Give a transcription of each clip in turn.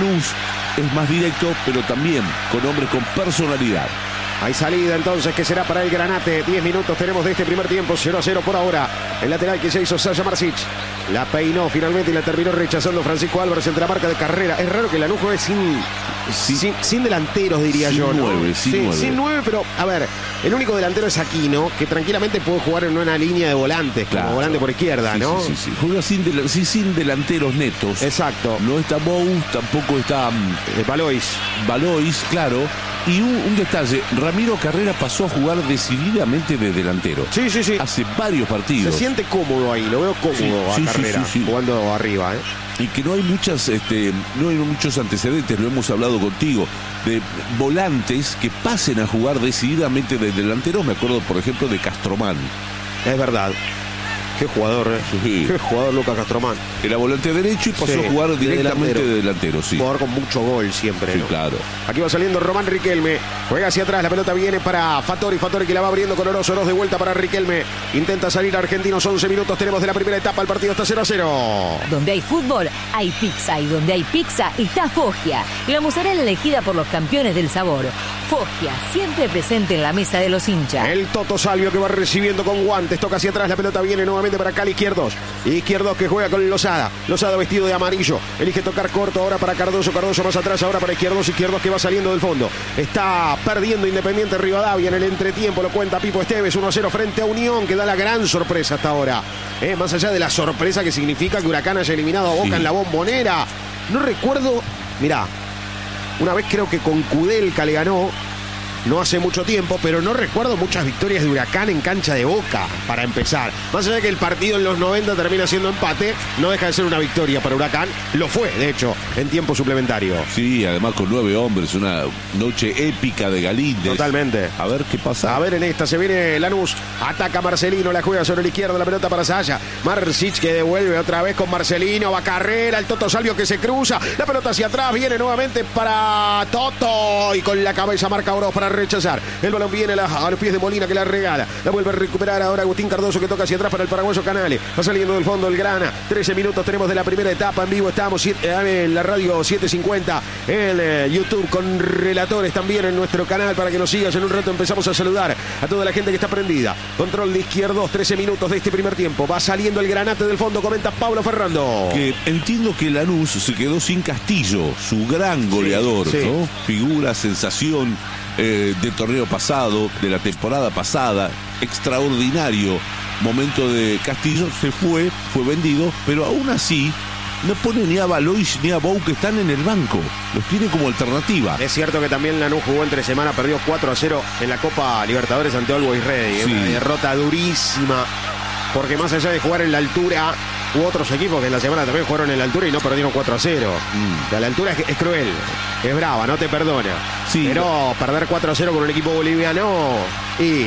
Lanús es más directo, pero también con hombres con personalidad. Hay salida entonces que será para el Granate. 10 minutos tenemos de este primer tiempo. 0-0 por ahora. El lateral que se hizo Sasha Marsic. La peinó finalmente y la terminó rechazando Francisco Álvarez entre la marca de Carrera. Es raro que Lanús juegue sin delanteros, diría sin yo, ¿no? 9, sin 9, pero a ver, el único delantero es Aquino, que tranquilamente puede jugar en una línea de volantes, claro, como volante por izquierda, sí, ¿no? Sí. Juega sin delanteros netos. Exacto. No está Bou, tampoco está Valois, claro. Y un detalle, Ramiro Carrera pasó a jugar decididamente de delantero. Sí. Hace varios partidos. Se siente cómodo ahí, lo veo cómodo a Carrera, jugando arriba, ¿eh? Y que no hay muchos antecedentes, lo hemos hablado contigo, de volantes que pasen a jugar decididamente de delanteros. Me acuerdo, por ejemplo, de Castromán. Es verdad. Qué jugador, ¿eh? Sí. Qué jugador Lucas Castromán. Era volante derecho y pasó a jugar directamente de delantero, sí. Jugador con mucho gol siempre, sí, ¿no? Claro. Aquí va saliendo Román Riquelme. Juega hacia atrás, la pelota viene para Fattori que la va abriendo con Oroz de vuelta para Riquelme. Intenta salir Argentinos, 11 minutos tenemos de la primera etapa, el partido está 0-0. Donde hay fútbol, hay pizza. Y donde hay pizza, está Foggia. La mozzarella elegida por los campeones del sabor. Foggia, siempre presente en la mesa de los hinchas. El Toto Salvio que va recibiendo con guantes. Toca hacia atrás, la pelota viene nuevamente para Cali Izquierdos. Izquierdos que juega con Lozada. Lozada vestido de amarillo. Elige tocar corto ahora para Cardoso. Cardoso más atrás ahora para Izquierdos que va saliendo del fondo. Está perdiendo Independiente Rivadavia en el entretiempo. Lo cuenta Pipo Esteves. 1-0 frente a Unión, que da la gran sorpresa hasta ahora. Más allá de la sorpresa que significa que Huracán haya eliminado a Boca en la Bombonera. No recuerdo. Mirá, una vez creo que con Kudelka le ganó. No hace mucho tiempo, pero no recuerdo muchas victorias de Huracán en cancha de Boca, para empezar. Más allá de que el partido en los 90 termina siendo empate, no deja de ser una victoria para Huracán. Lo fue, de hecho, en tiempo suplementario. Sí, además con 9 hombres, una noche épica de Galíndez. Totalmente. A ver qué pasa. A ver, en esta se viene Lanús. Ataca Marcelino, la juega sobre la izquierda, la pelota para Saya. Marsic que devuelve otra vez con Marcelino. Va Carrera, el Toto Salvio que se cruza. La pelota hacia atrás, viene nuevamente para Toto. Y con la cabeza marca Oroz para rechazar. El balón viene a los pies de Molina que la regala. La vuelve a recuperar ahora Agustín Cardoso que toca hacia atrás para el paraguayo Canales. Va saliendo del fondo el Grana. 13 minutos tenemos de la primera etapa en vivo. Estamos en la radio 750 en YouTube con relatores también en nuestro canal para que nos sigas. En un rato empezamos a saludar a toda la gente que está prendida. Control de Izquierdos, 13 minutos de este primer tiempo. Va saliendo el Granate del fondo, comenta Pablo Ferrando. Que entiendo que Lanús se quedó sin Castillo, su gran goleador, sí. ¿no? Figura, sensación del torneo pasado, de la temporada pasada, extraordinario momento de Castillo, fue vendido, pero aún así no pone ni a Valois ni a Bou, que están en el banco, los tiene como alternativa. Es cierto que también Lanús jugó entre semana, perdió 4-0 en la Copa Libertadores ante Always Ready, sí. Una derrota durísima, porque más allá de jugar en la altura, hubo otros equipos que en la semana también jugaron en la altura y no perdieron 4-0. La altura es cruel, es brava, no te perdona. Sí, pero perder 4-0 con un equipo boliviano y...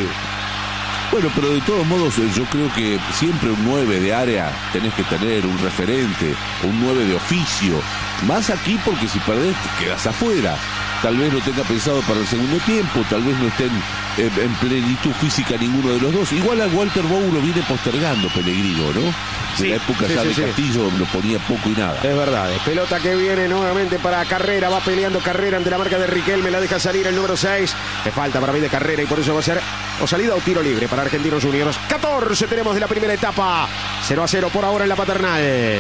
Bueno, pero de todos modos yo creo que siempre un 9 de área tenés que tener, un referente, un 9 de oficio. Más aquí porque si perdés te quedas afuera. Tal vez lo tenga pensado para el segundo tiempo, tal vez no estén en plenitud física ninguno de los dos. Igual a Walter Bou lo viene postergando Pellegrino, ¿no? De la época ya de Castillo lo ponía poco y nada. Es verdad, pelota que viene nuevamente para Carrera, va peleando Carrera ante la marca de Riquelme, la deja salir el número 6. Le falta para mí de Carrera y por eso va a ser o salida o tiro libre para Argentinos Juniors. 14 tenemos de la primera etapa, 0-0 por ahora en la Paternal.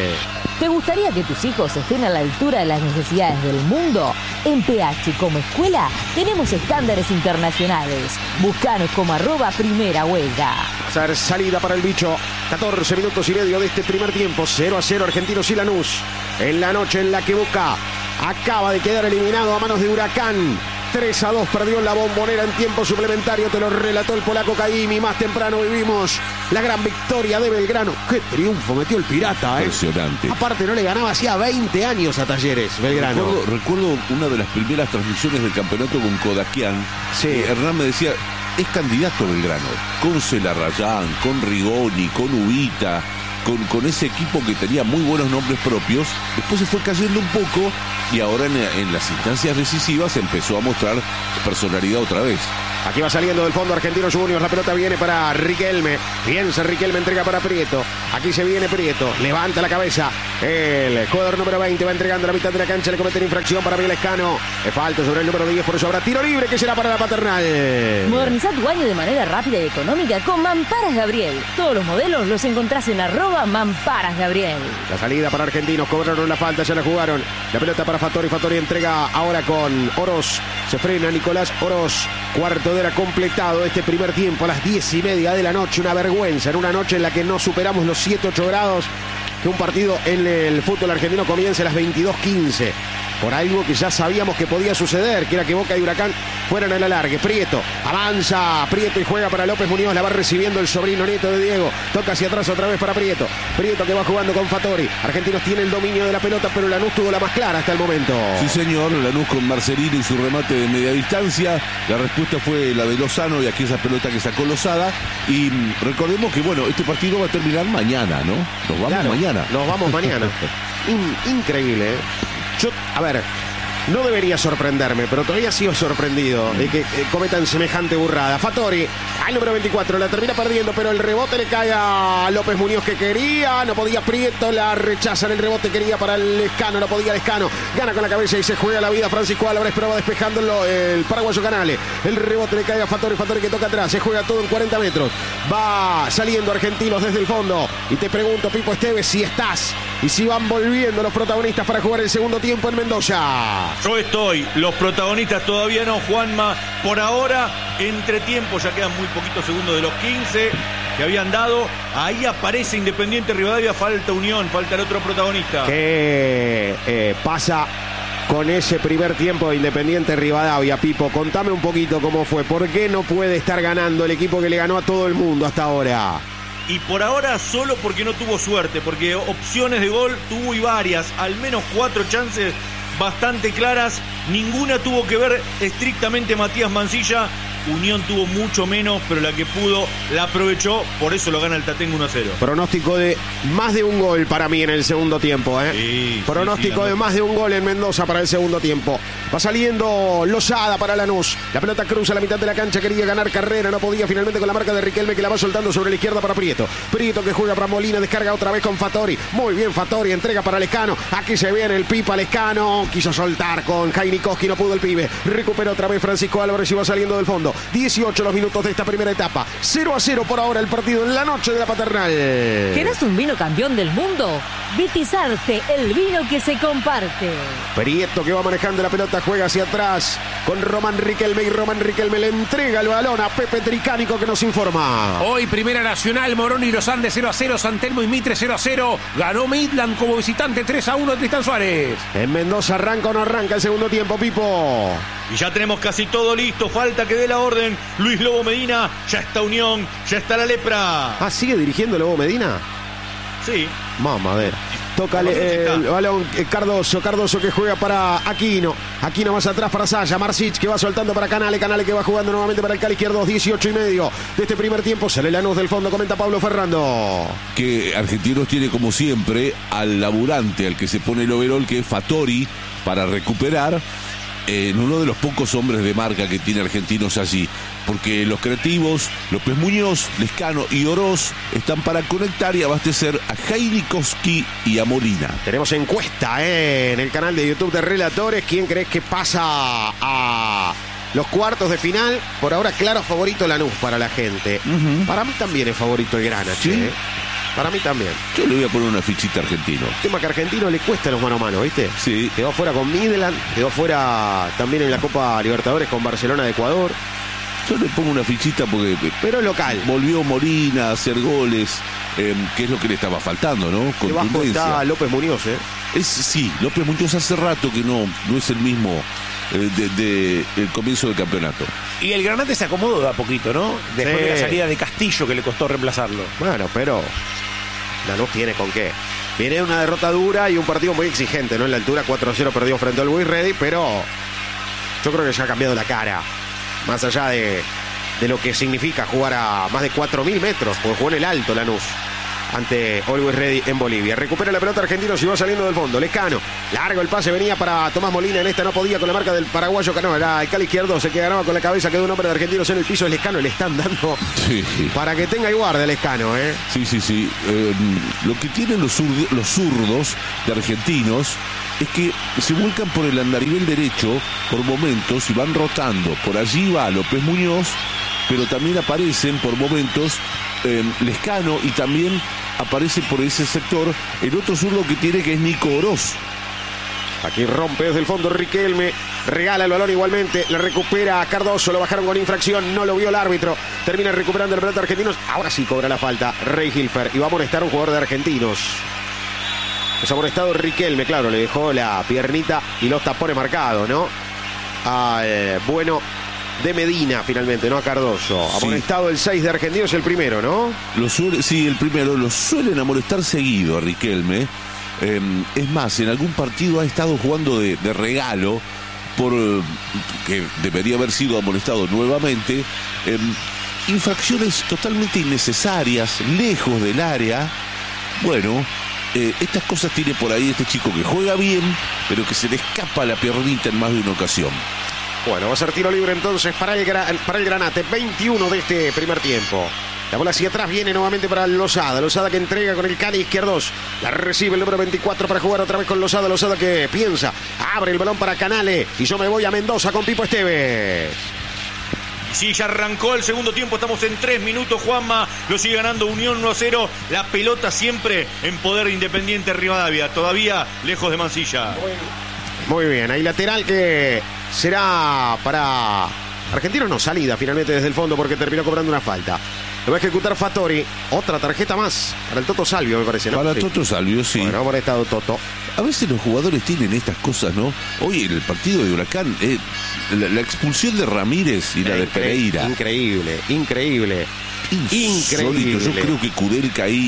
¿Te gustaría que tus hijos estén a la altura de las necesidades del mundo? En PH como escuela tenemos estándares internacionales. Búscanos como @primera huelga. Salida para el bicho. 14 minutos y medio de este primer tiempo. 0-0 Argentinos y Lanús. En la noche en la que Boca acaba de quedar eliminado a manos de Huracán. 3-2 perdió en la Bombonera en tiempo suplementario. Te lo relató el polaco Caimi. Más temprano vivimos la gran victoria de Belgrano. ¡Qué triunfo metió el Pirata! Impresionante. Aparte no le ganaba hacía 20 años a Talleres Belgrano. Recuerdo una de las primeras transmisiones del campeonato con Kodakian. Sí. Hernán me decía, es candidato Belgrano. Con Celarrayán, con Rigoni, con Ubita, con ese equipo que tenía muy buenos nombres propios. Después se fue cayendo un poco y ahora en las instancias decisivas empezó a mostrar personalidad otra vez. Aquí va saliendo del fondo Argentinos Juniors. La pelota viene para Riquelme. Piensa Riquelme, entrega para Prieto. Aquí se viene Prieto. Levanta la cabeza. El jugador número 20 va entregando la mitad de la cancha. Le cometen infracción para Miguel Lescano. Es falta sobre el número 10. Por eso habrá tiro libre que será para la Paternal. Moderniza tu baño de manera rápida y económica con Mamparas Gabriel. Todos los modelos los encontrás en @Mamparas Gabriel. La salida para Argentinos. Cobraron la falta. Ya la jugaron. La pelota para Fattori. Fattori entrega ahora con Oroz. Se frena Nicolás Oroz. Cuarto de hora completado este primer tiempo a las 10:30 de la noche. Una vergüenza en una noche en la que no superamos los 7-8 grados. Que un partido en el fútbol argentino comience a las 22:15. Por algo que ya sabíamos que podía suceder, que era que Boca y Huracán fueran al alargue. Prieto, avanza Prieto y juega para López Muñoz. La va recibiendo el sobrino nieto de Diego. Toca hacia atrás otra vez para Prieto. Prieto que va jugando con Fattori. Argentinos tiene el dominio de la pelota, pero Lanús tuvo la más clara hasta el momento. Sí, señor. Lanús con Marcelino y su remate de media distancia. La respuesta fue la de Lozano y aquí esa pelota que sacó Lozada. Y recordemos que, bueno, este partido va a terminar mañana, ¿no? Nos vamos mañana. Nos vamos mañana. Increíble, ¿eh? Yo, a ver, no debería sorprenderme, pero todavía sigo sorprendido de que cometan semejante burrada. Fattori, al número 24, la termina perdiendo, pero el rebote le cae a López Muñoz que quería, no podía Prieto, la rechazan el rebote, quería para el Lescano, no podía Lescano, gana con la cabeza y se juega la vida Francisco Álvarez, pero va despejando el paraguayo Canales. El rebote le cae a Fattori, Fattori que toca atrás, se juega todo en 40 metros. Va saliendo Argentinos desde el fondo. Y te pregunto, Pipo Esteves, si estás y si van volviendo los protagonistas para jugar el segundo tiempo en Mendoza. Yo estoy, los protagonistas todavía no, Juanma. Por ahora, entre tiempo, ya quedan muy poquitos segundos de los 15 que habían dado. Ahí aparece Independiente Rivadavia, falta Unión, falta el otro protagonista. ¿Qué pasa con ese primer tiempo de Independiente Rivadavia, Pipo? Contame un poquito cómo fue. ¿Por qué no puede estar ganando el equipo que le ganó a todo el mundo hasta ahora? Y por ahora solo porque no tuvo suerte, porque opciones de gol tuvo y varias, al menos 4 chances bastante claras, ninguna tuvo que ver estrictamente Matías Mancilla. Unión tuvo mucho menos, pero la que pudo la aprovechó, por eso lo gana el Tatengo 1-0. Pronóstico de más de un gol para mí en el segundo tiempo, ¿eh? Sí, pronóstico de más de un gol en Mendoza para el segundo tiempo. Va saliendo Lozada para Lanús. La pelota cruza la mitad de la cancha, quería ganar carrera, no podía finalmente con la marca de Riquelme que la va soltando sobre la izquierda para Prieto. Prieto que juega para Molina, descarga otra vez con Fattori. Muy bien Fattori, entrega para Lescano. Aquí se viene el Pipa Lescano. Quiso soltar con Jainikoski, no pudo el pibe. Recupera otra vez Francisco Álvarez y va saliendo del fondo. 18 los minutos de esta primera etapa. 0-0 por ahora el partido en la noche de la Paternal. ¿Querés un vino campeón del mundo? Vitizarte, el vino que se comparte. Prieto que va manejando la pelota, juega hacia atrás con Román Riquelme y Román Riquelme le entrega el balón a Pepe Tricánico que nos informa. Hoy Primera Nacional, Morón y los Andes 0-0, San Telmo y Mitre 0-0. Ganó Midland como visitante 3-1 Tristán Suárez. En Mendoza arranca o no arranca el segundo tiempo, Pipo. Y ya tenemos casi todo listo, falta que dé la orden Luis Lobo Medina, ya está Unión, ya está la Lepra. Ah, ¿sigue dirigiendo Lobo Medina? Sí. Mamadera. Toca el balón Cardoso que juega para Aquino más atrás para Saya, Marsic que va soltando para Canale que va jugando nuevamente para el Cali izquierdo. 18:30 de este primer tiempo. Sale Lanús del fondo, comenta Pablo Ferrando. Que Argentinos tiene como siempre al laburante, al que se pone el overol, que es Fattori, para recuperar en uno de los pocos hombres de marca que tiene Argentinos allí, porque los creativos, López Muñoz, Lescano y Oroz están para conectar y abastecer a Jainikoski y a Molina. Tenemos encuesta en el canal de YouTube de Relatores. ¿Quién crees que pasa a los cuartos de final? Por ahora, claro, favorito Lanús para la gente. Para mí también es favorito el Grana, ¿sí? Para mí también. Yo le voy a poner una fichita a Argentino. El tema que a Argentino le cuesta los mano a mano, ¿viste? Sí. Quedó fuera con Midland, quedó fuera también en la Copa Libertadores con Barcelona de Ecuador. Yo le pongo una fichita porque... Pero es local. Volvió Molina a hacer goles, que es lo que le estaba faltando, ¿no? Debajo está López Muñoz, Sí, López Muñoz hace rato que no es el mismo el comienzo del campeonato. Y el Granate se acomodó de a poquito, ¿no? Después de la salida de Castillo, que le costó reemplazarlo. Bueno, pero Lanús tiene con qué. Viene una derrota dura y un partido muy exigente, ¿no? En la altura 4-0 perdió frente al Boys Ready, pero yo creo que ya ha cambiado la cara. Más allá de lo que significa jugar a más de 4.000 metros, porque jugó en el alto Lanús. ante Always Ready en Bolivia. Recupera la pelota Argentinos y va saliendo del fondo. Lescano, largo el pase, venía para Tomás Molina, en esta no podía con la marca del paraguayo Cano, era el Cali izquierdo, se ganaba con la cabeza, quedó un hombre de Argentinos en el piso, es Lescano, le están dando para que tenga y guarde Lescano, Sí. Lo que tienen los zurdos de Argentinos es que se vuelcan por el andarivel derecho por momentos y van rotando. Por allí va López Muñoz, pero también aparecen por momentos Lescano, y también aparece por ese sector el otro zurdo que tiene, que es Nico Oroz. Aquí rompe desde el fondo Riquelme, regala el balón igualmente, le recupera a Cardoso, lo bajaron con infracción, no lo vio el árbitro, termina recuperando el pelota Argentinos, ahora sí cobra la falta Rey Hilfer y va a amonestar a un jugador de Argentinos. Es amonestado Riquelme, claro, le dejó la piernita y los tapones marcados, ¿no? Bueno, de Medina finalmente, no a Cardoso. Amonestado el 6 de Argentinos, el primero, ¿no? El primero. Lo suelen amonestar seguido a Riquelme. Es más, en algún partido ha estado jugando de regalo, por que debería haber sido amonestado nuevamente. Infracciones totalmente innecesarias, lejos del área. Bueno, estas cosas tiene por ahí este chico, que juega bien, pero que se le escapa la piernita en más de una ocasión. Bueno, va a ser tiro libre entonces para el Granate. 21 de este primer tiempo. La bola hacia atrás viene nuevamente para Lozada. Lozada que entrega con el Cali izquierdos. La recibe el número 24 para jugar otra vez con Lozada. Lozada que piensa. Abre el balón para Canale. Y yo me voy a Mendoza con Pipo Esteves. Sí, ya arrancó el segundo tiempo, estamos en 3 minutos, Juanma, lo sigue ganando Unión 1-0, la pelota siempre en poder de Independiente Rivadavia, todavía lejos de Mansilla. Muy bien, ahí lateral que será para Argentinos, no, salida finalmente desde el fondo porque terminó cobrando una falta. Lo va a ejecutar Fattori, otra tarjeta más para el Toto Salvio, me parece, ¿no? Para Toto Salvio, sí. Bueno, por estado Toto. A veces los jugadores tienen estas cosas, ¿no? Hoy en el partido de Huracán, la expulsión de Ramírez y la de Pereira. Increíble. Insólito. Yo creo que Kudelka ahí,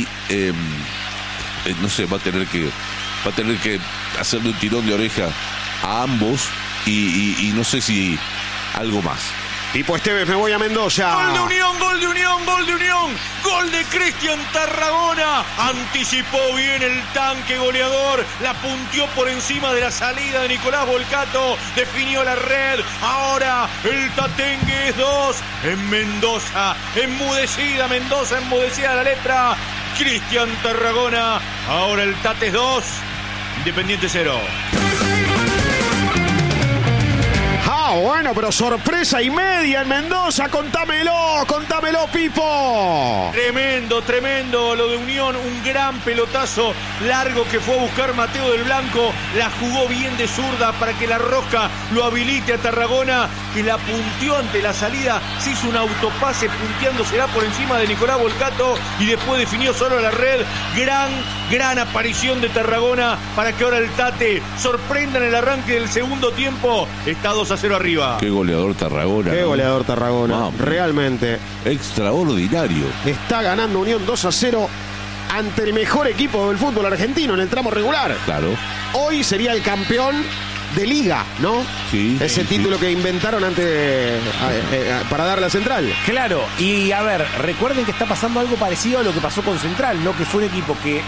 no sé, va a tener que hacerle un tirón de oreja a ambos y no sé si algo más. Pipo Esteves, me voy a Mendoza. Gol de Unión, gol de Unión, gol de Unión. Gol de Cristian Tarragona. Anticipó bien el tanque goleador. La punteó por encima de la salida de Nicolás Volcato. Definió la red. Ahora el Tatengue es 2. En Mendoza, enmudecida la letra. Cristian Tarragona. Ahora el Tate es 2. Independiente 0. Bueno, pero sorpresa y media en Mendoza. Contámelo, Pipo. Tremendo lo de Unión. Un gran pelotazo largo que fue a buscar Mateo del Blanco. La jugó bien de zurda para que la rosca lo habilite a Tarragona, que la punteó ante la salida. Se hizo un autopase punteándosela por encima de Nicolás Volcato y después definió solo la red. Gran aparición de Tarragona para que ahora el Tate sorprenda en el arranque del segundo tiempo. Está 2-0 arriba. Qué goleador Tarragona. Qué goleador Tarragona. Vamos. Realmente. Extraordinario. Está ganando Unión 2-0 ante el mejor equipo del fútbol argentino en el tramo regular. Claro. Hoy sería el campeón de Liga, ¿no? Sí. Ese título que inventaron antes para darle a Central. Claro, y a ver, recuerden que está pasando algo parecido a lo que pasó con Central, ¿no? Que fue un equipo que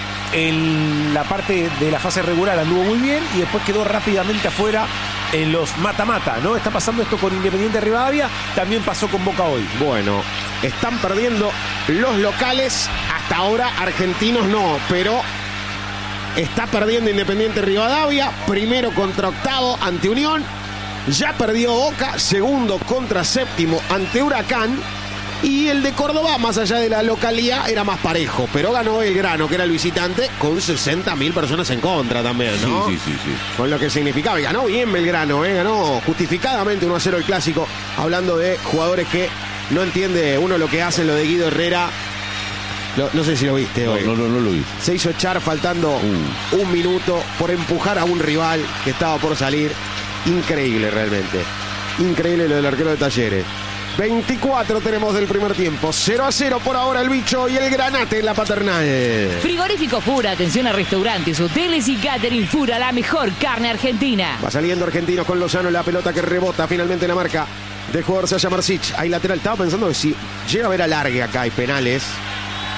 en la parte de la fase regular anduvo muy bien y después quedó rápidamente afuera en los mata-mata, ¿no? Está pasando esto con Independiente Rivadavia, también pasó con Boca hoy. Bueno, están perdiendo los locales, hasta ahora Argentinos no, pero está perdiendo Independiente Rivadavia, primero contra octavo ante Unión, ya perdió Boca, segundo contra séptimo ante Huracán. Y el de Córdoba, más allá de la localidad, era más parejo. Pero ganó Belgrano, que era el visitante, con 60.000 personas en contra también, ¿no? Sí. Con lo que significaba. Y ganó bien Belgrano, ganó justificadamente 1-0 el clásico. Hablando de jugadores que no entiende uno lo que hacen, lo de Guido Herrera. No sé si lo viste hoy. No lo vi. Se hizo echar faltando un minuto por empujar a un rival que estaba por salir. Increíble realmente. Increíble lo del arquero de Talleres. 24 tenemos del primer tiempo. 0-0 por ahora el Bicho y el Granate en la Paternal. Frigorífico Fura, atención a restaurantes, hoteles y catering. Fura, la mejor carne argentina. Va saliendo Argentinos con Lozano, la pelota que rebota finalmente en la marca del jugador Sasha Marsic. Ahí lateral, estaba pensando que si llega a haber alargue acá y penales,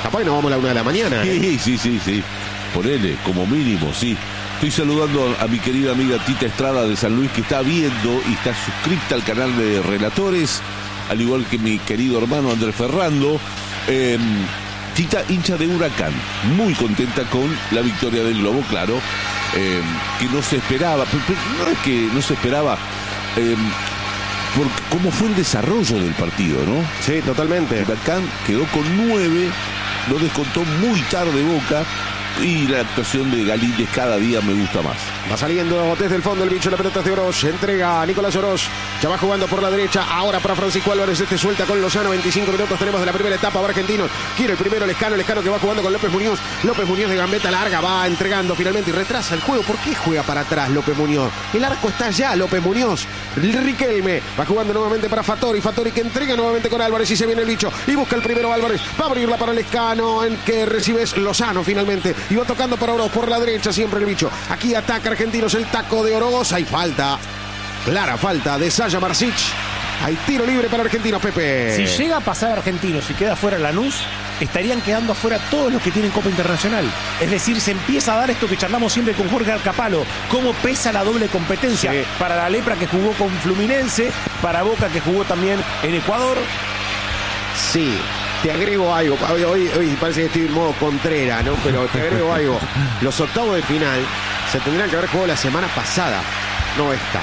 Capaz que nos vamos a la 1 de la mañana. Sí. Ponele, como mínimo, sí. Estoy saludando a mi querida amiga Tita Estrada de San Luis, que está viendo y está suscripta al canal de Relatores, al igual que mi querido hermano Andrés Ferrando. Tita, hincha de Huracán, muy contenta con la victoria del Globo, claro, que no se esperaba, pero no es que no se esperaba, por cómo fue el desarrollo del partido, ¿no? Sí, totalmente. Huracán quedó con 9, lo descontó muy tarde Boca, y la actuación de Galíndez cada día me gusta más. Va saliendo desde el fondo el bicho, la pelota de Oroz, entrega a Nicolás Oroz, ya va jugando por la derecha, ahora para Francisco Álvarez, suelta con Lozano, 25 minutos tenemos de la primera etapa, va Argentinos, quiere el primero Lescano que va jugando con López Muñoz de gambeta larga, va entregando finalmente y retrasa el juego. ¿Por qué juega para atrás López Muñoz? El arco está allá, López Muñoz, Riquelme, va jugando nuevamente para Fattori que entrega nuevamente con Álvarez y se viene el bicho, y busca el primero Álvarez, va a abrirla para Lescano, en que recibe Lozano finalmente, y va tocando para Oroz por la derecha, siempre el bicho, aquí ataca Argentinos, el taco de Oroz, hay falta, clara falta de Saya Marsic, hay tiro libre para Argentinos, Pepe. Si llega a pasar Argentinos y queda fuera Lanús, estarían quedando afuera todos los que tienen Copa Internacional. Es decir, se empieza a dar esto que charlamos siempre con Jorge Alcapalo, cómo pesa la doble competencia, sí, para la Lepra que jugó con Fluminense, para Boca que jugó también en Ecuador. Sí. Te agrego algo, hoy parece que estoy en modo Contreras, ¿no? Pero te agrego algo. Los octavos de final se tendrían que haber jugado la semana pasada, no esta.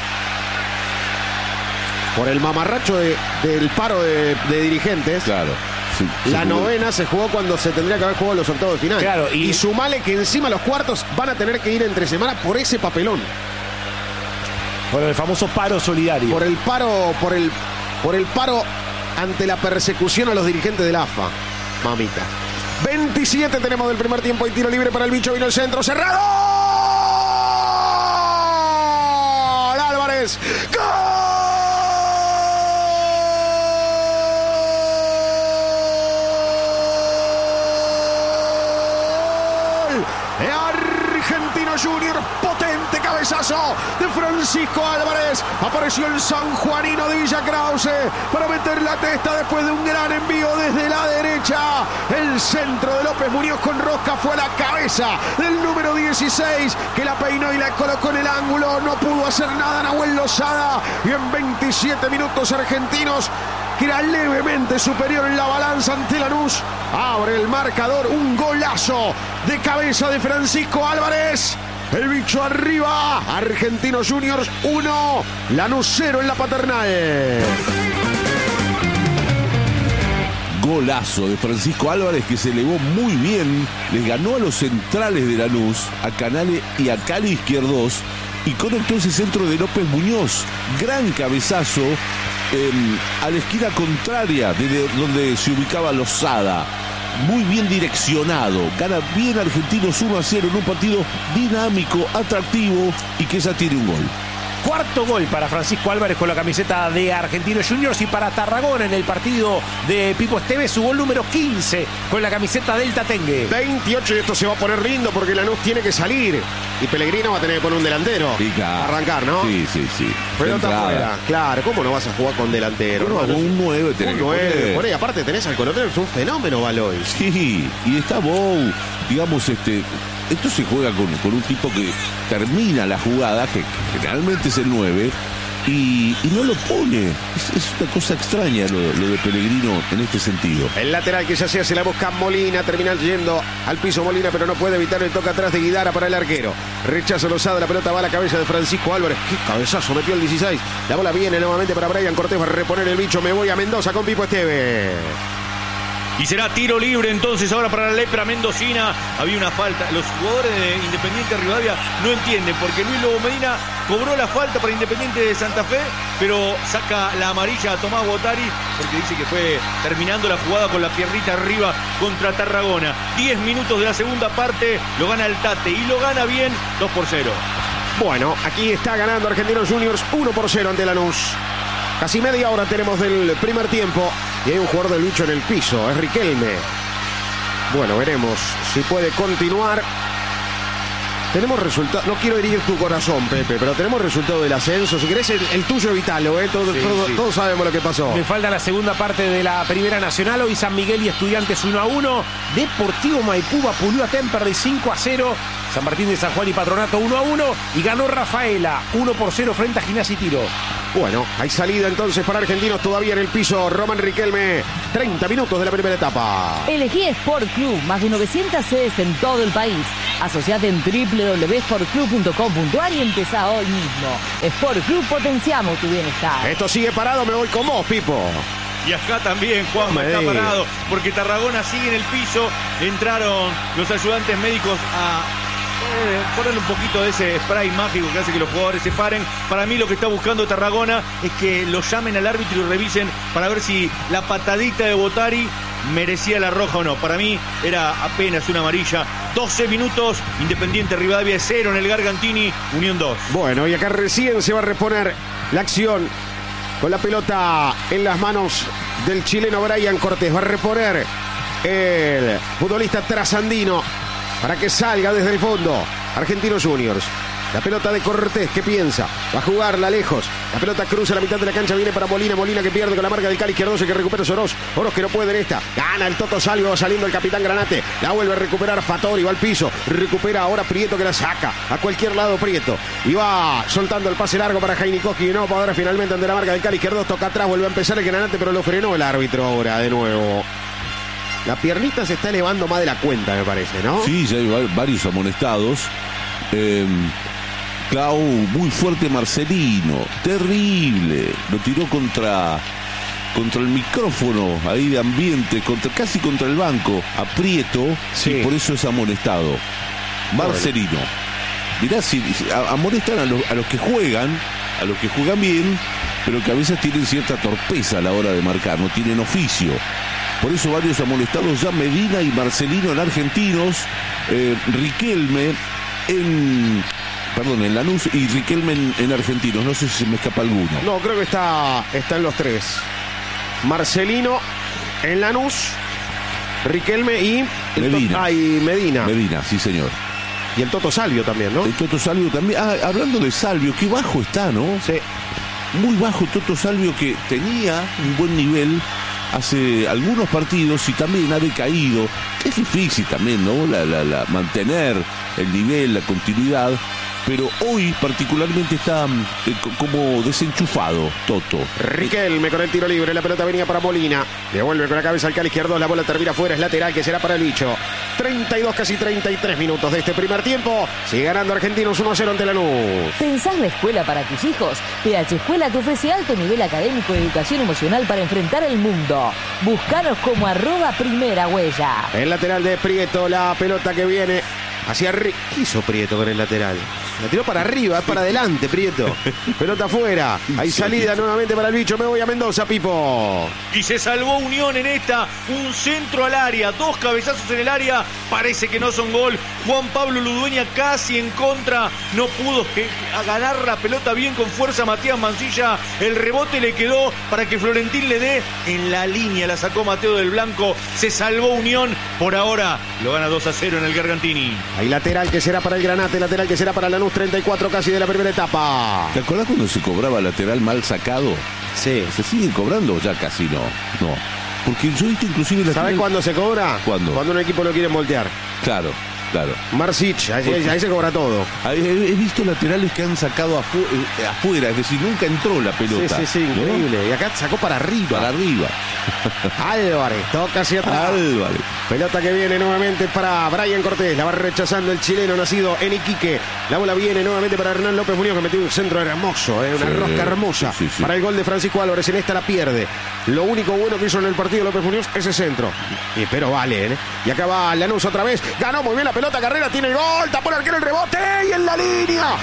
Por el mamarracho del paro de dirigentes. Claro. Sí, la novena se jugó cuando se tendría que haber jugado los octavos de final. Claro, y sumale que encima los cuartos van a tener que ir entre semana por ese papelón. Por el famoso paro solidario. Por el paro ante la persecución a los dirigentes del AFA. Mamita. 27 tenemos del primer tiempo y tiro libre para el bicho. Vino el centro cerrado. Álvarez. ¡Gol! Argentino Junior, potente cabezazo de Francisco Álvarez. Apareció el sanjuanino de Villa Krause para meter la testa después de un gran envío desde la derecha. El centro de López Muñoz con rosca fue a la cabeza del número 16, que la peinó y la colocó en el ángulo. No pudo hacer nada Nahuel Lozada. Y en 27 minutos Argentinos, que era levemente superior en la balanza ante Lanús, abre el marcador. Un golazo de cabeza de Francisco Álvarez. El bicho arriba. Argentinos Juniors 1, Lanús 0 en la Paternal. Golazo de Francisco Álvarez, que se elevó muy bien, les ganó a los centrales de Lanús, a Canale y a Cali Izquierdos, y conectó ese centro de López Muñoz. Gran cabezazo a la esquina contraria de donde se ubicaba Lozada. Muy bien direccionado. Gana bien Argentinos 1-0 en un partido dinámico, atractivo, y que ya tiene un gol. Cuarto gol para Francisco Álvarez con la camiseta de Argentinos Juniors, y para Tarragona en el partido de Pipo Esteves su gol número 15 con la camiseta del Tatengue. 28, y esto se va a poner lindo porque Lanús tiene que salir y Pellegrino va a tener que poner un delantero. Sí, claro. Arrancar, ¿no? Sí. Pelota afuera. Claro, ¿cómo no vas a jugar con delantero? No, un 9 tenés que poner. Por ahí, aparte tenés al colombiano, es un fenómeno, Baloy. Sí, y está Bou, digamos, esto se juega con un tipo que termina la jugada, que generalmente es el 9, y no lo pone. Es una cosa extraña lo de Pellegrino en este sentido. El lateral que ya se la busca Molina, termina yendo al piso Molina, pero no puede evitar el toque atrás de Guidara para el arquero. Rechazo Lozada, la pelota va a la cabeza de Francisco Álvarez. Qué cabezazo metió el 16. La bola viene nuevamente para Brian Cortés, va a reponer el bicho. Me voy a Mendoza con Pipo Esteves. Y será tiro libre entonces ahora para la Lepra mendocina. Había una falta. Los jugadores de Independiente Rivadavia no entienden, porque Luis Lobo Medina cobró la falta para Independiente de Santa Fe, pero saca la amarilla a Tomás Botari porque dice que fue terminando la jugada con la piernita arriba contra Tarragona. 10 minutos de la segunda parte, lo gana el Tate y lo gana bien, 2-0. Bueno, aquí está ganando Argentinos Juniors 1-0 ante Lanús. Casi media hora tenemos del primer tiempo y hay un jugador del bicho en el piso, es Riquelme. Bueno, veremos si puede continuar Tenemos resultado, no quiero herir tu corazón, Pepe, pero tenemos resultado del ascenso. Si querés, el tuyo evitalo, todos sabemos lo que pasó. Me falta la segunda parte de la Primera Nacional. Hoy San Miguel y Estudiantes 1-1. Deportivo Maipú vapuleó a Temperley 5-0. San Martín de San Juan y Patronato 1-1. Y ganó Rafaela 1-0 frente a Gimnasia y Tiro. Bueno, hay salida entonces para Argentinos todavía en el piso. Román Riquelme, 30 minutos de la primera etapa. Elegí Sport Club, más de 900 sedes en todo el país. Asociate en www.sportclub.com.ar y empezá hoy mismo. Sport Club, potenciamos tu bienestar. Esto sigue parado, me voy con vos, Pipo. Y acá también Juanma está parado, porque Tarragona sigue en el piso. Entraron los ayudantes médicos a ponerle un poquito de ese spray mágico que hace que los jugadores se paren. Para mí lo que está buscando Tarragona es que lo llamen al árbitro y revisen para ver si la patadita de Botari merecía la roja o no. Para mí era apenas una amarilla. 12 minutos, Independiente Rivadavia 0 en el Gargantini, Unión 2. Bueno, y acá recién se va a reponer la acción con la pelota en las manos del chileno Brian Cortés. Va a reponer el futbolista trasandino para que salga desde el fondo. Argentinos Juniors. La pelota de Cortés, ¿qué piensa? Va a jugarla lejos. La pelota cruza la mitad de la cancha, viene para Molina. Molina que pierde con la marca del Cali Izquierdoso, que recupera Oroz. Oroz que no puede en esta. Gana el Toto Salvio, va saliendo el capitán Granate. La vuelve a recuperar Fattori, va al piso. Recupera ahora Prieto que la saca. A cualquier lado Prieto. Y va soltando el pase largo para Jainikoski. No, para ahora finalmente ante la marca del Cali Izquierdoso. Toca atrás, vuelve a empezar el Granate, pero lo frenó el árbitro ahora de nuevo. La piernita se está elevando más de la cuenta, me parece, ¿no? Sí, ya hay varios amonestados. Clau, muy fuerte Marcelino, terrible, lo tiró contra el micrófono ahí de ambiente, casi contra el banco, aprieto, sí. Y por eso es amonestado. Marcelino. Mirá, si amonestan a los que juegan bien, pero que a veces tienen cierta torpeza a la hora de marcar, no tienen oficio. Por eso varios amonestados ya, Medina y Marcelino en Argentinos, Riquelme en Lanús y Riquelme en Argentinos. No sé si se me escapa alguno. No, creo que está en los tres. Marcelino en Lanús, Riquelme y Medina. Medina, sí señor. Y el Toto Salvio también, ¿no? El Toto Salvio también. Hablando de Salvio, qué bajo está, ¿no? Sí. Muy bajo Toto Salvio, que tenía un buen nivel hace algunos partidos y también ha decaído. Es difícil también, ¿no? Mantener el nivel, la continuidad. Pero hoy particularmente está como desenchufado Toto. Riquelme con el tiro libre, la pelota venía para Molina. Devuelve con la cabeza al Cali Izquierdo, la bola termina fuera, es lateral que será para el bicho. 32, casi 33 minutos de este primer tiempo. Sigue ganando Argentinos 1-0 ante Lanús. ¿Pensás la escuela para tus hijos? PH Escuela te ofrece alto nivel académico y educación emocional para enfrentar el mundo. Búscanos como @primera huella. El lateral de Prieto, la pelota que viene hacia arriba. ¿Qué hizo Prieto con el lateral? La tiró para arriba, es para adelante, Prieto. Pelota afuera. Hay salida nuevamente para el bicho. Me voy a Mendoza, Pipo. Y se salvó Unión en esta. Un centro al área, 2 cabezazos en el área. Parece que no son gol. Juan Pablo Ludueña casi en contra. No pudo ganar la pelota bien con fuerza Matías Mancilla. El rebote le quedó para que Florentín le dé en la línea. La sacó Mateo del Blanco. Se salvó Unión. Por ahora lo gana 2-0 en el Gargantini. Hay lateral que será para el Granate, lateral que será para Lanús, 34 casi de la primera etapa. ¿Te acordás cuando se cobraba lateral mal sacado? Sí. ¿Se siguen cobrando? Ya casi no. No. Porque yo he visto inclusive lateral... ¿Sabés cuándo se cobra? ¿Cuándo? Cuando un equipo lo quiere voltear. Claro. Marcich, ahí se cobra todo. He visto laterales que han sacado afuera, es decir, nunca entró la pelota. Sí, increíble. ¿No? Y acá sacó para arriba. Álvarez, toca hacia atrás. Álvarez. Pelota que viene nuevamente para Brian Cortés. La va rechazando el chileno nacido en Iquique. La bola viene nuevamente para Hernán López Muñoz, que metió un centro hermoso, una rosca hermosa. Sí. Para el gol de Francisco Álvarez. En esta la pierde. Lo único bueno que hizo en el partido López Muñoz, ese centro. Pero vale, ¿eh? Y acá va Lanús otra vez. Ganó muy bien la pelota. Carrera tiene el gol, tapó el arquero el rebote y en la línea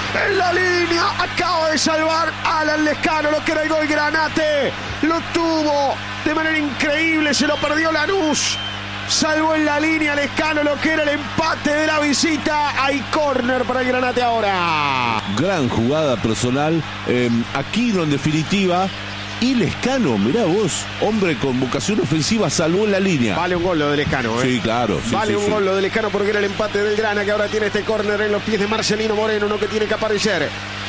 acaba de salvar Alan Lescano lo que era el gol Granate, lo tuvo de manera increíble, se lo perdió Lanús, salvó en la línea Lescano lo que era el empate de la visita. Hay córner para el Granate ahora. Gran jugada personal, Aquino en definitiva Y Lescano, mirá vos, hombre con vocación ofensiva, salvó la línea. Vale un gol lo de Lescano, Sí, claro. Vale un gol lo de Lescano porque era el empate del Grana, que ahora tiene este córner en los pies de Marcelino Moreno, uno que tiene que aparecer.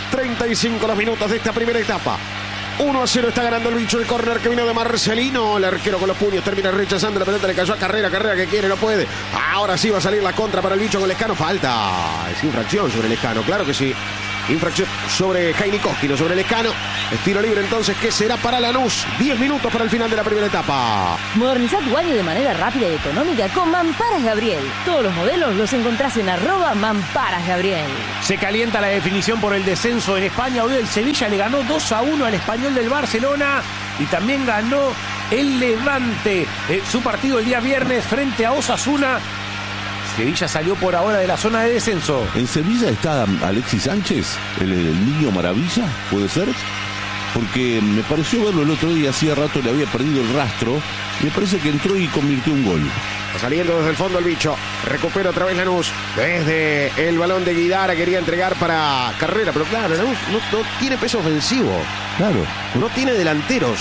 35 los minutos de esta primera etapa. 1-0 está ganando el bicho, el córner que vino de Marcelino. El arquero con los puños termina rechazando la pelota, le cayó a Carrera que quiere, no puede. Ahora sí va a salir la contra para el bicho con Lescano. Falta, es infracción sobre Lescano, claro que sí. Infracción sobre Jainikoski, no sobre Lescano. Estilo libre entonces que será para Lanús. 10 minutos para el final de la primera etapa. Modernizá tu baño de manera rápida y económica con Mamparas Gabriel. Todos los modelos los encontrás en @Mamparas Gabriel. Se calienta la definición por el descenso en España. Hoy el Sevilla le ganó 2-1 al Español del Barcelona y también ganó el Levante su partido el día viernes frente a Osasuna. Sevilla salió por ahora de la zona de descenso. En Sevilla está Alexis Sánchez, el niño maravilla, ¿puede ser? Porque me pareció verlo el otro día, hacía rato le había perdido el rastro. Me parece que entró y convirtió un gol. Saliendo desde el fondo el bicho. Recupera otra vez Lanús. Desde el balón de Guidara quería entregar para Carrera. Pero claro, Lanús no tiene peso ofensivo. Claro. No tiene delanteros.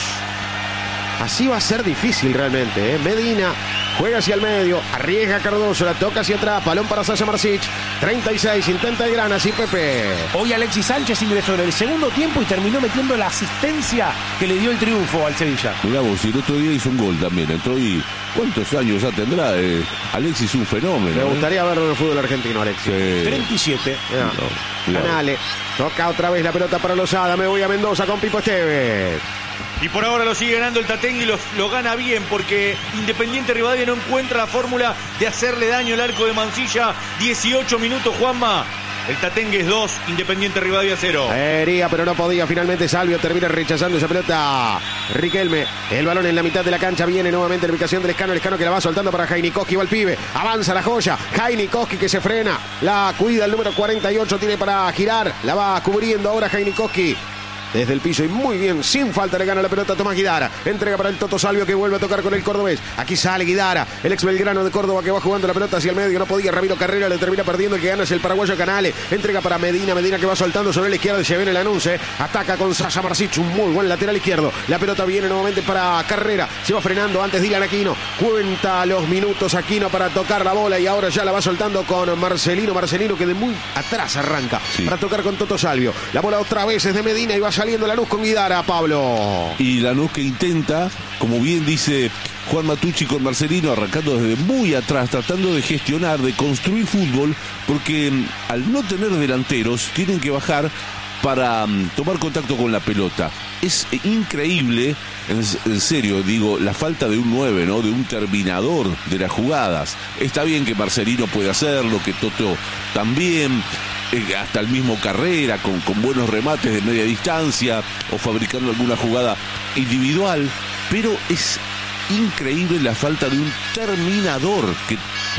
Así va a ser difícil realmente, ¿eh? Medina juega hacia el medio, arriesga Cardoso, la toca hacia atrás, balón para Sasha Marsic. 36, intenta el Grana, sí Pepe. Hoy Alexis Sánchez ingresó en el segundo tiempo y terminó metiendo la asistencia que le dio el triunfo al Sevilla. Mirá vos, y el otro día hizo un gol también. Entró y ¿cuántos años ya tendrá? Alexis un fenómeno. Me gustaría verlo en el fútbol argentino, Alexis. 37. Canales, toca otra vez la pelota para Lozada, me voy a Mendoza con Pipo Esteves. Y por ahora lo sigue ganando el Tatengue y lo gana bien porque Independiente Rivadavia no encuentra la fórmula de hacerle daño al arco de Mansilla. 18 minutos, Juanma. El Tatengue es 2, Independiente Rivadavia 0. Quería, pero no podía. Finalmente Salvio termina rechazando esa pelota. Riquelme, el balón en la mitad de la cancha. Viene nuevamente la ubicación del Lescano que la va soltando para Jainikoski. Va el pibe, avanza la joya. Jainikoski que se frena, la cuida el número 48. Tiene para girar, la va cubriendo ahora Jainikoski. Desde el piso y muy bien, sin falta le gana la pelota a Tomás Guidara. Entrega para el Toto Salvio que vuelve a tocar con el cordobés. Aquí sale Guidara, el ex belgrano de Córdoba que va jugando la pelota hacia el medio. No podía, Ramiro Carrera le termina perdiendo. El que gana es el paraguayo Canales. Entrega para Medina que va soltando sobre la izquierda. Se viene el anuncio. Ataca con Sasha Marsic, un muy buen lateral izquierdo. La pelota viene nuevamente para Carrera. Se va frenando antes Dylan Aquino. Cuenta los minutos Aquino para tocar la bola y ahora ya la va soltando con Marcelino. Marcelino que de muy atrás arranca para tocar con Toto Salvio. La bola otra vez es de Medina y va saliendo Lanús con Guidara, Pablo. Y Lanús que intenta, como bien dice Juan Matucci con Marcelino, arrancando desde muy atrás, tratando de gestionar, de construir fútbol, porque al no tener delanteros, tienen que bajar para tomar contacto con la pelota. Es increíble, en serio, digo, la falta de un 9, ¿no? De un terminador de las jugadas. Está bien que Marcelino puede hacerlo, que Toto también, hasta el mismo Carrera, con buenos remates de media distancia, o fabricando alguna jugada individual, pero es increíble la falta de un terminador que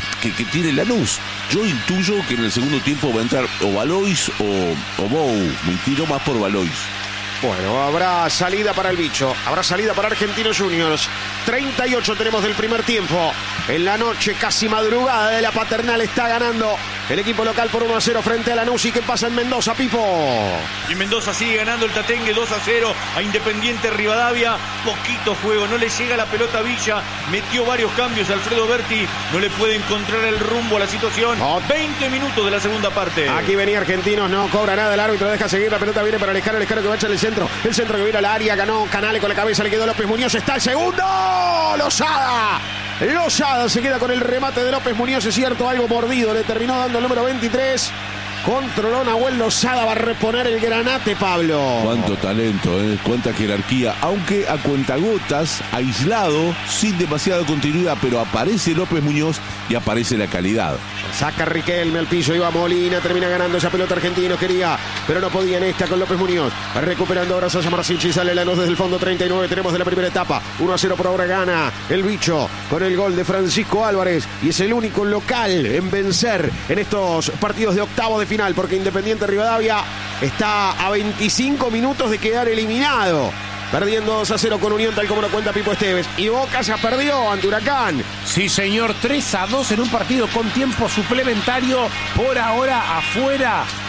tiene Lanús. Yo intuyo que en el segundo tiempo va a entrar o Valois o Bou. Me tiro más por Valois. Bueno, habrá salida para el bicho, habrá salida para Argentinos Juniors. 38 tenemos del primer tiempo. En la noche, casi madrugada de la Paternal, está ganando el equipo local por 1-0 frente a Lanús. ¿Y qué pasa en Mendoza, Pipo? Y Mendoza sigue ganando el Tatengue 2-0 a Independiente Rivadavia. Poquito juego, no le llega la pelota a Villa. Metió varios cambios Alfredo Berti. No le puede encontrar el rumbo a la situación. 20 minutos de la segunda parte. Aquí venía Argentinos, no cobra nada el árbitro, deja seguir. La pelota viene para Lescano que va a echar el centro. El centro que viene al área, ganó Canales con la cabeza, le quedó López Muñoz. Está el segundo. Lozada se queda con el remate de López Muñoz, es cierto, algo mordido, le terminó dando el número 23. Controló Nahuel Lozada, va a reponer el granate, Pablo. Cuánto talento, cuánta jerarquía, aunque a cuentagotas, aislado, sin demasiada continuidad, pero aparece López Muñoz y aparece la calidad. Saca Riquelme al piso, iba Molina, termina ganando esa pelota. Argentino quería, pero no podía en esta con López Muñoz. Recuperando ahora Sasha Marsic y sale Lanús desde el fondo. 39 tenemos de la primera etapa. 1-0 por ahora gana el bicho con el gol de Francisco Álvarez y es el único local en vencer en estos partidos de octavo de final, porque Independiente Rivadavia está a 25 minutos de quedar eliminado. Perdiendo 2-0 con Unión, tal como lo cuenta Pipo Esteves. Y Boca ya perdió ante Huracán. Sí, señor, 3-2 en un partido con tiempo suplementario. Por ahora afuera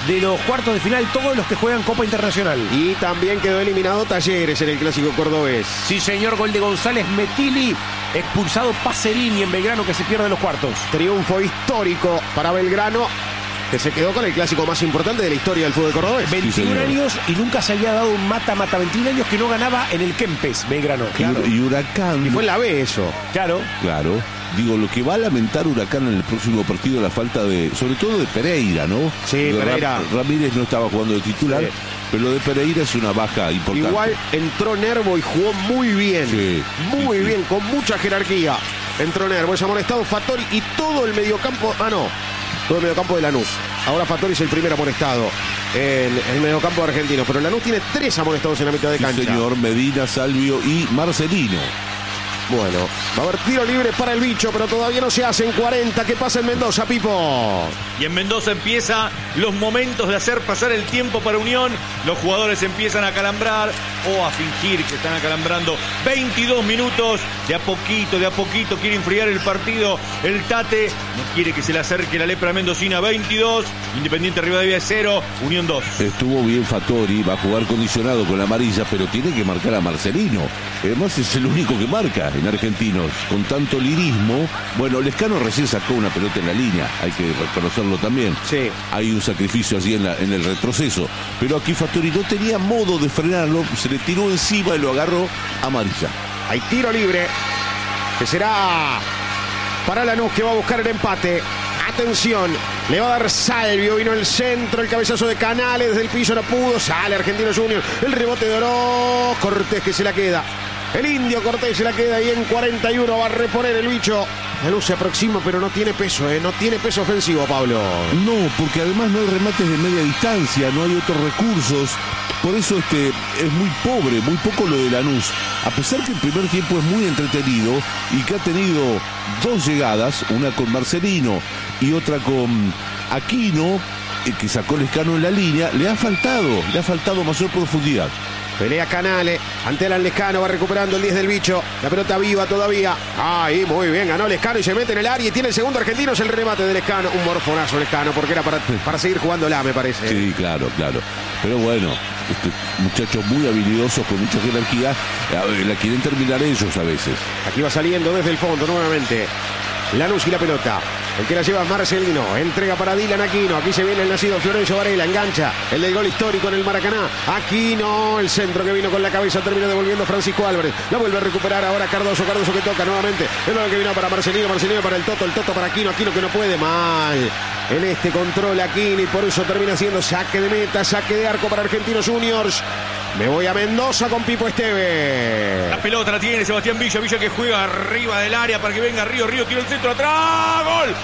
de los cuartos de final todos los que juegan Copa Internacional. Y también quedó eliminado Talleres en el clásico cordobés. Sí, señor, gol de González Metilli, expulsado Pacerini en Belgrano, que se pierde los cuartos. Triunfo histórico para Belgrano, que se quedó con el clásico más importante de la historia del fútbol cordobés. 21 años y nunca se había dado un mata-mata. 21 años que no ganaba en el Kempes, Belgrano. Claro. Y Huracán. Y fue en la B eso. Claro. Claro. Digo, lo que va a lamentar Huracán en el próximo partido, la falta de, sobre todo de Pereira, ¿no? Sí, Pereira. Ramírez no estaba jugando de titular, Sí. pero lo de Pereira es una baja importante. Igual entró Nervo y jugó muy bien. Sí, Muy sí, sí. bien, con mucha jerarquía. Entró Nervo, es amonestado Fattori y todo el mediocampo. Todo el mediocampo de Lanús. Ahora Fattori es el primer amonestado en el mediocampo argentino. Pero Lanús tiene 3 amonestados en la mitad de Sí, cancha. señor, Medina, Salvio y Marcelino. Bueno, va a haber tiro libre para el bicho, pero todavía no se hace en 40. ¿Qué pasa en Mendoza, Pipo? Y en Mendoza empieza los momentos de hacer pasar el tiempo para Unión. Los jugadores empiezan a calambrar o a fingir que están acalambrando. 22 minutos, de a poquito quiere enfriar el partido. El Tate no quiere que se le acerque la lepra mendocina. 22, Independiente Rivadavia 0, Unión 2. Estuvo bien Fattori, va a jugar condicionado con la amarilla, pero tiene que marcar a Marcelino. Además es el único que marca en Argentinos, con tanto lirismo. Bueno, Lescano recién sacó una pelota en la línea, hay que reconocerlo también. Sí. Hay un sacrificio allí en el retroceso. Pero aquí Fattori no tenía modo de frenarlo, se le tiró encima y lo agarró amarilla. Hay tiro libre, que será para Lanús, que va a buscar el empate. Atención, le va a dar Salvio, vino el centro, el cabezazo de Canales, desde el piso no pudo, sale Argentinos Juniors, el rebote de Oro, Cortés que se la queda. El indio Cortés se la queda y en 41 va a reponer el bicho. Lanús se aproxima, pero no tiene peso, no tiene peso ofensivo, Pablo. No, porque además no hay remates de media distancia, no hay otros recursos. Por eso es muy pobre, muy poco lo de Lanús. A pesar que el primer tiempo es muy entretenido y que ha tenido 2 llegadas, una con Marcelino y otra con Aquino, que sacó Lescano en la línea, le ha faltado mayor profundidad. Pelea Canales, ante Alan Lescano, va recuperando el 10 del bicho, la pelota viva todavía. Ahí, muy bien, ganó Lescano y se mete en el área y tiene el segundo argentino, es el remate de Lescano. Un morfonazo Lescano, porque era para seguir jugándola, me parece. Sí, claro. Pero bueno, muchachos muy habilidosos, con mucha jerarquía, la quieren terminar ellos a veces. Aquí va saliendo desde el fondo nuevamente Lanús y la pelota. El que la lleva es Marcelino. Entrega para Dylan Aquino. Aquí se viene el nacido Florencio Varela. Engancha el del gol histórico en el Maracaná. Aquino, el centro que vino con la cabeza. Termina devolviendo Francisco Álvarez. La vuelve a recuperar ahora Cardoso. Cardoso que toca nuevamente. El balón que vino para Marcelino. Marcelino para el Toto para Aquino. Aquino que no puede. Mal en este control Aquino. Y por eso termina siendo saque de meta, saque de arco para Argentinos Juniors. Me voy a Mendoza con Pipo Esteve. La pelota la tiene Sebastián Villa. Villa que juega arriba del área para que venga Río. Río tira el centro atrás. ¡Gol!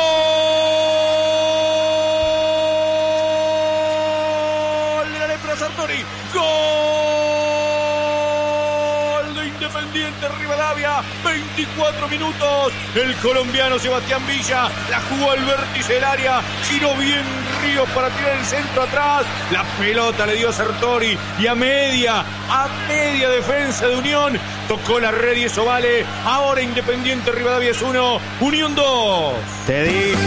¡Gol! De la lepra Sartori. ¡Gol! De Independiente Rivadavia. 24 minutos. El colombiano Sebastián Villa la jugó al vértice del área. Giró bien Ríos para tirar el centro atrás. La pelota le dio a Sartori y a media defensa de Unión. Tocó la red y eso vale. Ahora Independiente Rivadavia es 1, Unión 2. Te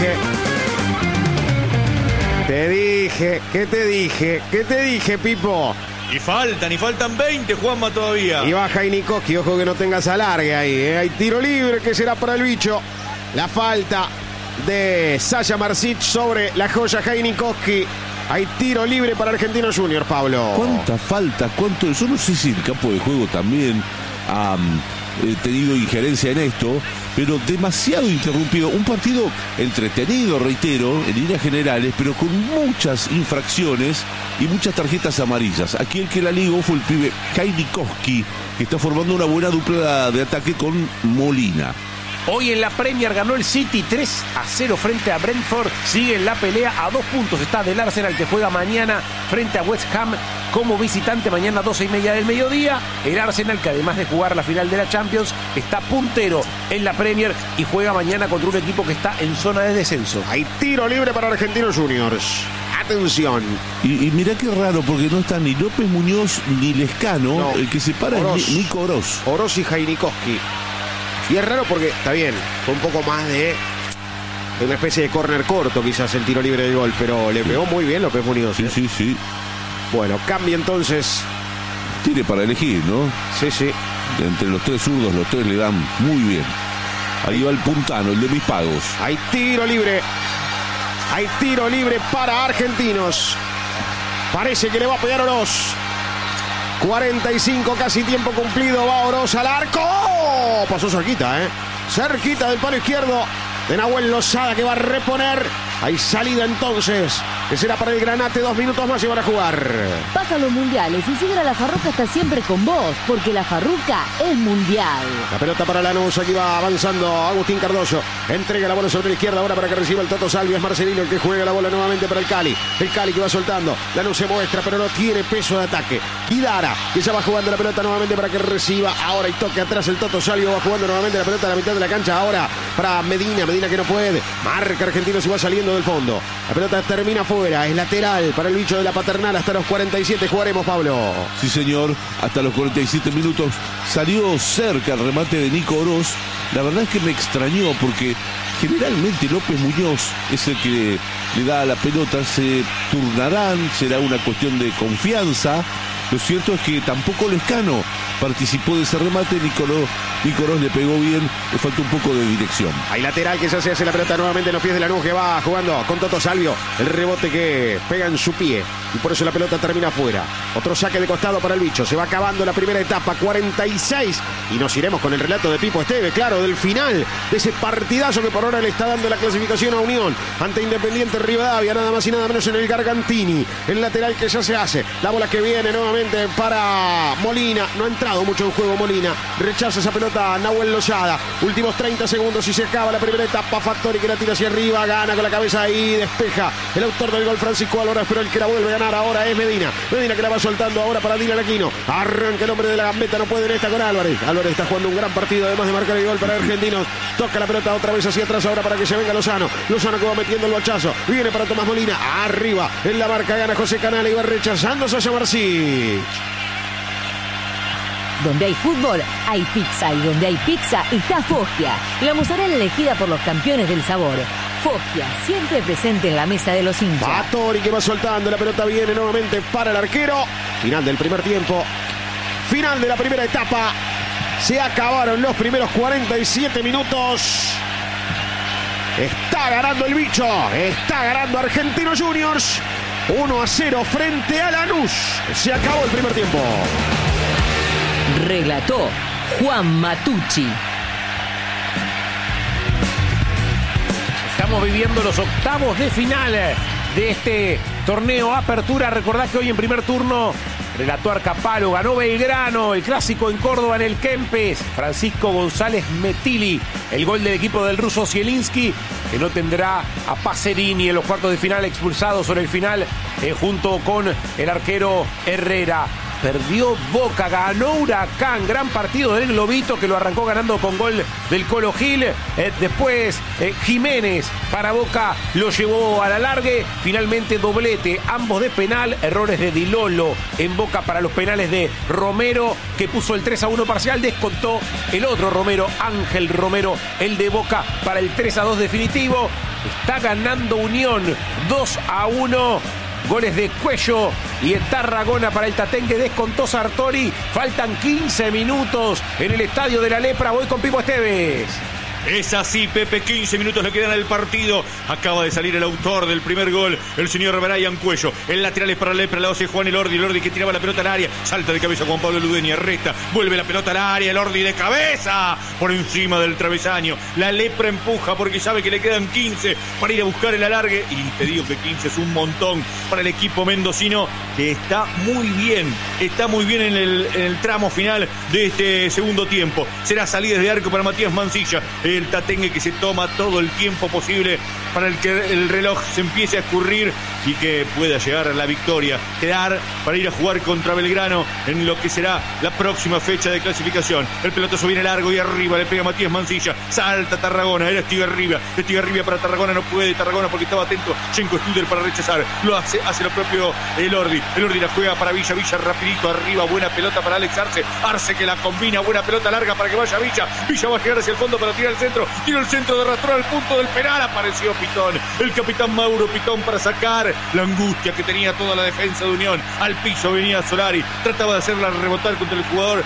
dije, ¿qué te dije, Pipo? Y faltan 20, Juanma, todavía. Y baja Nikoski, ojo que no tengas alargue ahí, Hay tiro libre que será para el bicho. La falta de Sasha Marsic sobre la joya Nikoski. Hay tiro libre para Argentinos Juniors, Pablo. ¿Cuántas faltas? Yo no sé si el campo de juego también ha tenido injerencia en esto, pero demasiado interrumpido. Un partido entretenido, reitero, en líneas generales, pero con muchas infracciones y muchas tarjetas amarillas. Aquí el que la ligó fue el pibe Nikoski, que está formando una buena dupla de ataque con Molina. Hoy en la Premier ganó el City 3-0 frente a Brentford. Sigue en la pelea a 2 puntos. Está del Arsenal, que juega mañana frente a West Ham como visitante, mañana 12:30 del mediodía. El Arsenal, que además de jugar la final de la Champions, está puntero en la Premier y juega mañana contra un equipo que está en zona de descenso. Hay tiro libre para Argentinos Juniors. Atención. Y mirá qué raro, porque no está ni López Muñoz ni Lescano. No. El que se para Oroz. es Nico Oroz. Oroz y Nikoski. Y es raro porque, está bien, fue un poco más de una especie de córner corto quizás el tiro libre del gol, pero le pegó muy bien López Muñoz. Sí. Bueno, cambia entonces. Tiene para elegir, ¿no? Sí. Entre los 3 zurdos, los 3 le dan muy bien. Ahí va el puntano, el de mis pagos. Hay tiro libre. Hay tiro libre para Argentinos. Parece que le va a pegar Oroz. 45, casi tiempo cumplido. Va Oroz al arco. ¡Oh! Pasó cerquita, cerquita del palo izquierdo de Nahuel Lozada, que va a reponer. Hay salida entonces, que será para el Granate. 2 minutos más y van a jugar. Pasa los mundiales y Sidra La Farruca está siempre con vos, porque La Farruca es mundial. La pelota para Lanús, aquí va avanzando Agustín Cardoso. Entrega la bola sobre la izquierda ahora para que reciba el Toto Salvio. Es Marcelino el que juega la bola nuevamente para el Cali. El Cali que va soltando. Lanús se muestra, pero no tiene peso de ataque. Kidara, que ya va jugando la pelota nuevamente para que reciba. Ahora y toque atrás el Toto Salvio. Va jugando nuevamente la pelota a la mitad de la cancha. Ahora para Medina. Medina que no puede. Marca Argentinos y va saliendo del fondo. La pelota termina fuera. Es lateral para el bicho de la Paternal. Hasta los 47 jugaremos, Pablo. Sí, señor. Hasta los 47 minutos. Salió cerca el remate de Nico Oroz. La verdad es que me extrañó porque generalmente López Muñoz es el que le da a la pelota. Se turnarán. Será una cuestión de confianza. Lo cierto es que tampoco Lescano participó de ese remate. Nico Oroz le pegó bien, le faltó un poco de dirección. Hay lateral que ya se hace la pelota nuevamente en los pies de Lanús, que va jugando con Toto Salvio. El rebote que pega en su pie y por eso la pelota termina afuera. Otro saque de costado para el bicho. Se va acabando la primera etapa, 46. Y nos iremos con el relato de Pipo Esteve, claro, del final de ese partidazo que por ahora le está dando la clasificación a Unión ante Independiente Rivadavia, nada más y nada menos en el Gargantini. El lateral que ya se hace. La bola que viene nuevamente para Molina. No ha entrado mucho en juego Molina. Rechaza esa pelota Nahuel Lozada. Últimos 30 segundos y se acaba la primera etapa. Factori que la tira hacia arriba. Gana con la cabeza ahí. Despeja el autor del gol, Francisco Álvarez. Pero el que la vuelve a ganar ahora es Medina. Medina que la va soltando ahora para Dylan Aquino. Arranca el hombre de la gambeta. No puede en esta con Álvarez. Álvarez está jugando un gran partido. Además de marcar el gol para Argentinos. Toca la pelota otra vez hacia atrás ahora para que se venga Lozano. Lozano que va metiendo el bachazo. Viene para Tomás Molina. Arriba en la marca gana José Canales y va rechazando Sasha Marcí. Donde hay fútbol, hay pizza. Y donde hay pizza, está Foggia. La mozzarella elegida por los campeones del sabor. Foggia, siempre presente en la mesa de los hinchas. Fattori que va soltando. La pelota viene nuevamente para el arquero. Final del primer tiempo. Final de la primera etapa. Se acabaron los primeros 47 minutos. Está ganando el bicho. Está ganando Argentinos Juniors. 1-0 frente a Lanús. Se acabó el primer tiempo. Relató Juan Matucci. Estamos viviendo los octavos de final de este torneo Apertura. Recordad que hoy en primer turno relató Arcapalo, ganó Belgrano, el clásico en Córdoba en el Kempes. Francisco González Metili, el gol del equipo del ruso Zielinski, que no tendrá a Pacerini en los cuartos de final, expulsado sobre el final junto con el arquero Herrera. Perdió Boca, ganó Huracán, gran partido del Globito que lo arrancó ganando con gol del Colo Gil. Después Jiménez para Boca lo llevó a la largue. Finalmente doblete, ambos de penal, errores de Di Lolo en Boca para los penales de Romero, que puso el 3-1 parcial, descontó el otro Romero, Ángel Romero, el de Boca para el 3-2 definitivo. Está ganando Unión 2-1. Goles de Cuello y Tarragona para el Tatengue, descontó Sartori. Faltan 15 minutos en el Estadio de la Lepra. Voy con Pipo Esteves. Es así, Pepe, 15 minutos le quedan al partido. Acaba de salir el autor del primer gol, el señor Brian Cuello. El lateral es para Lepra, la hace Juan Elordi que tiraba la pelota al área. Salta de cabeza Juan Pablo Ludeña, resta, vuelve la pelota al área, Elordi de cabeza, por encima del travesaño. La Lepra empuja porque sabe que le quedan 15 para ir a buscar el alargue. Y te digo que 15 es un montón para el equipo mendocino, que está muy bien en el tramo final de este segundo tiempo. Será salidas de arco para Matías Mancilla. El Tatengue que se toma todo el tiempo posible para el que el reloj se empiece a escurrir y que pueda llegar a la victoria, quedar para ir a jugar contra Belgrano en lo que será la próxima fecha de clasificación. El pelotazo viene largo y arriba le pega Matías Mancilla, salta Tarragona, era Estigarribia para Tarragona, no puede Tarragona porque estaba atento Schenko Studer para rechazar, lo hace lo propio Elordi la juega para Villa rapidito arriba, buena pelota para Alex Arce que la combina, buena pelota larga para que vaya Villa va a llegar hacia el fondo para tirar el centro, tira el centro de rastro al punto del penal, apareció Pitón, el capitán Mauro Pitón para sacar la angustia que tenía toda la defensa de Unión, al piso venía Solari, trataba de hacerla rebotar contra el jugador.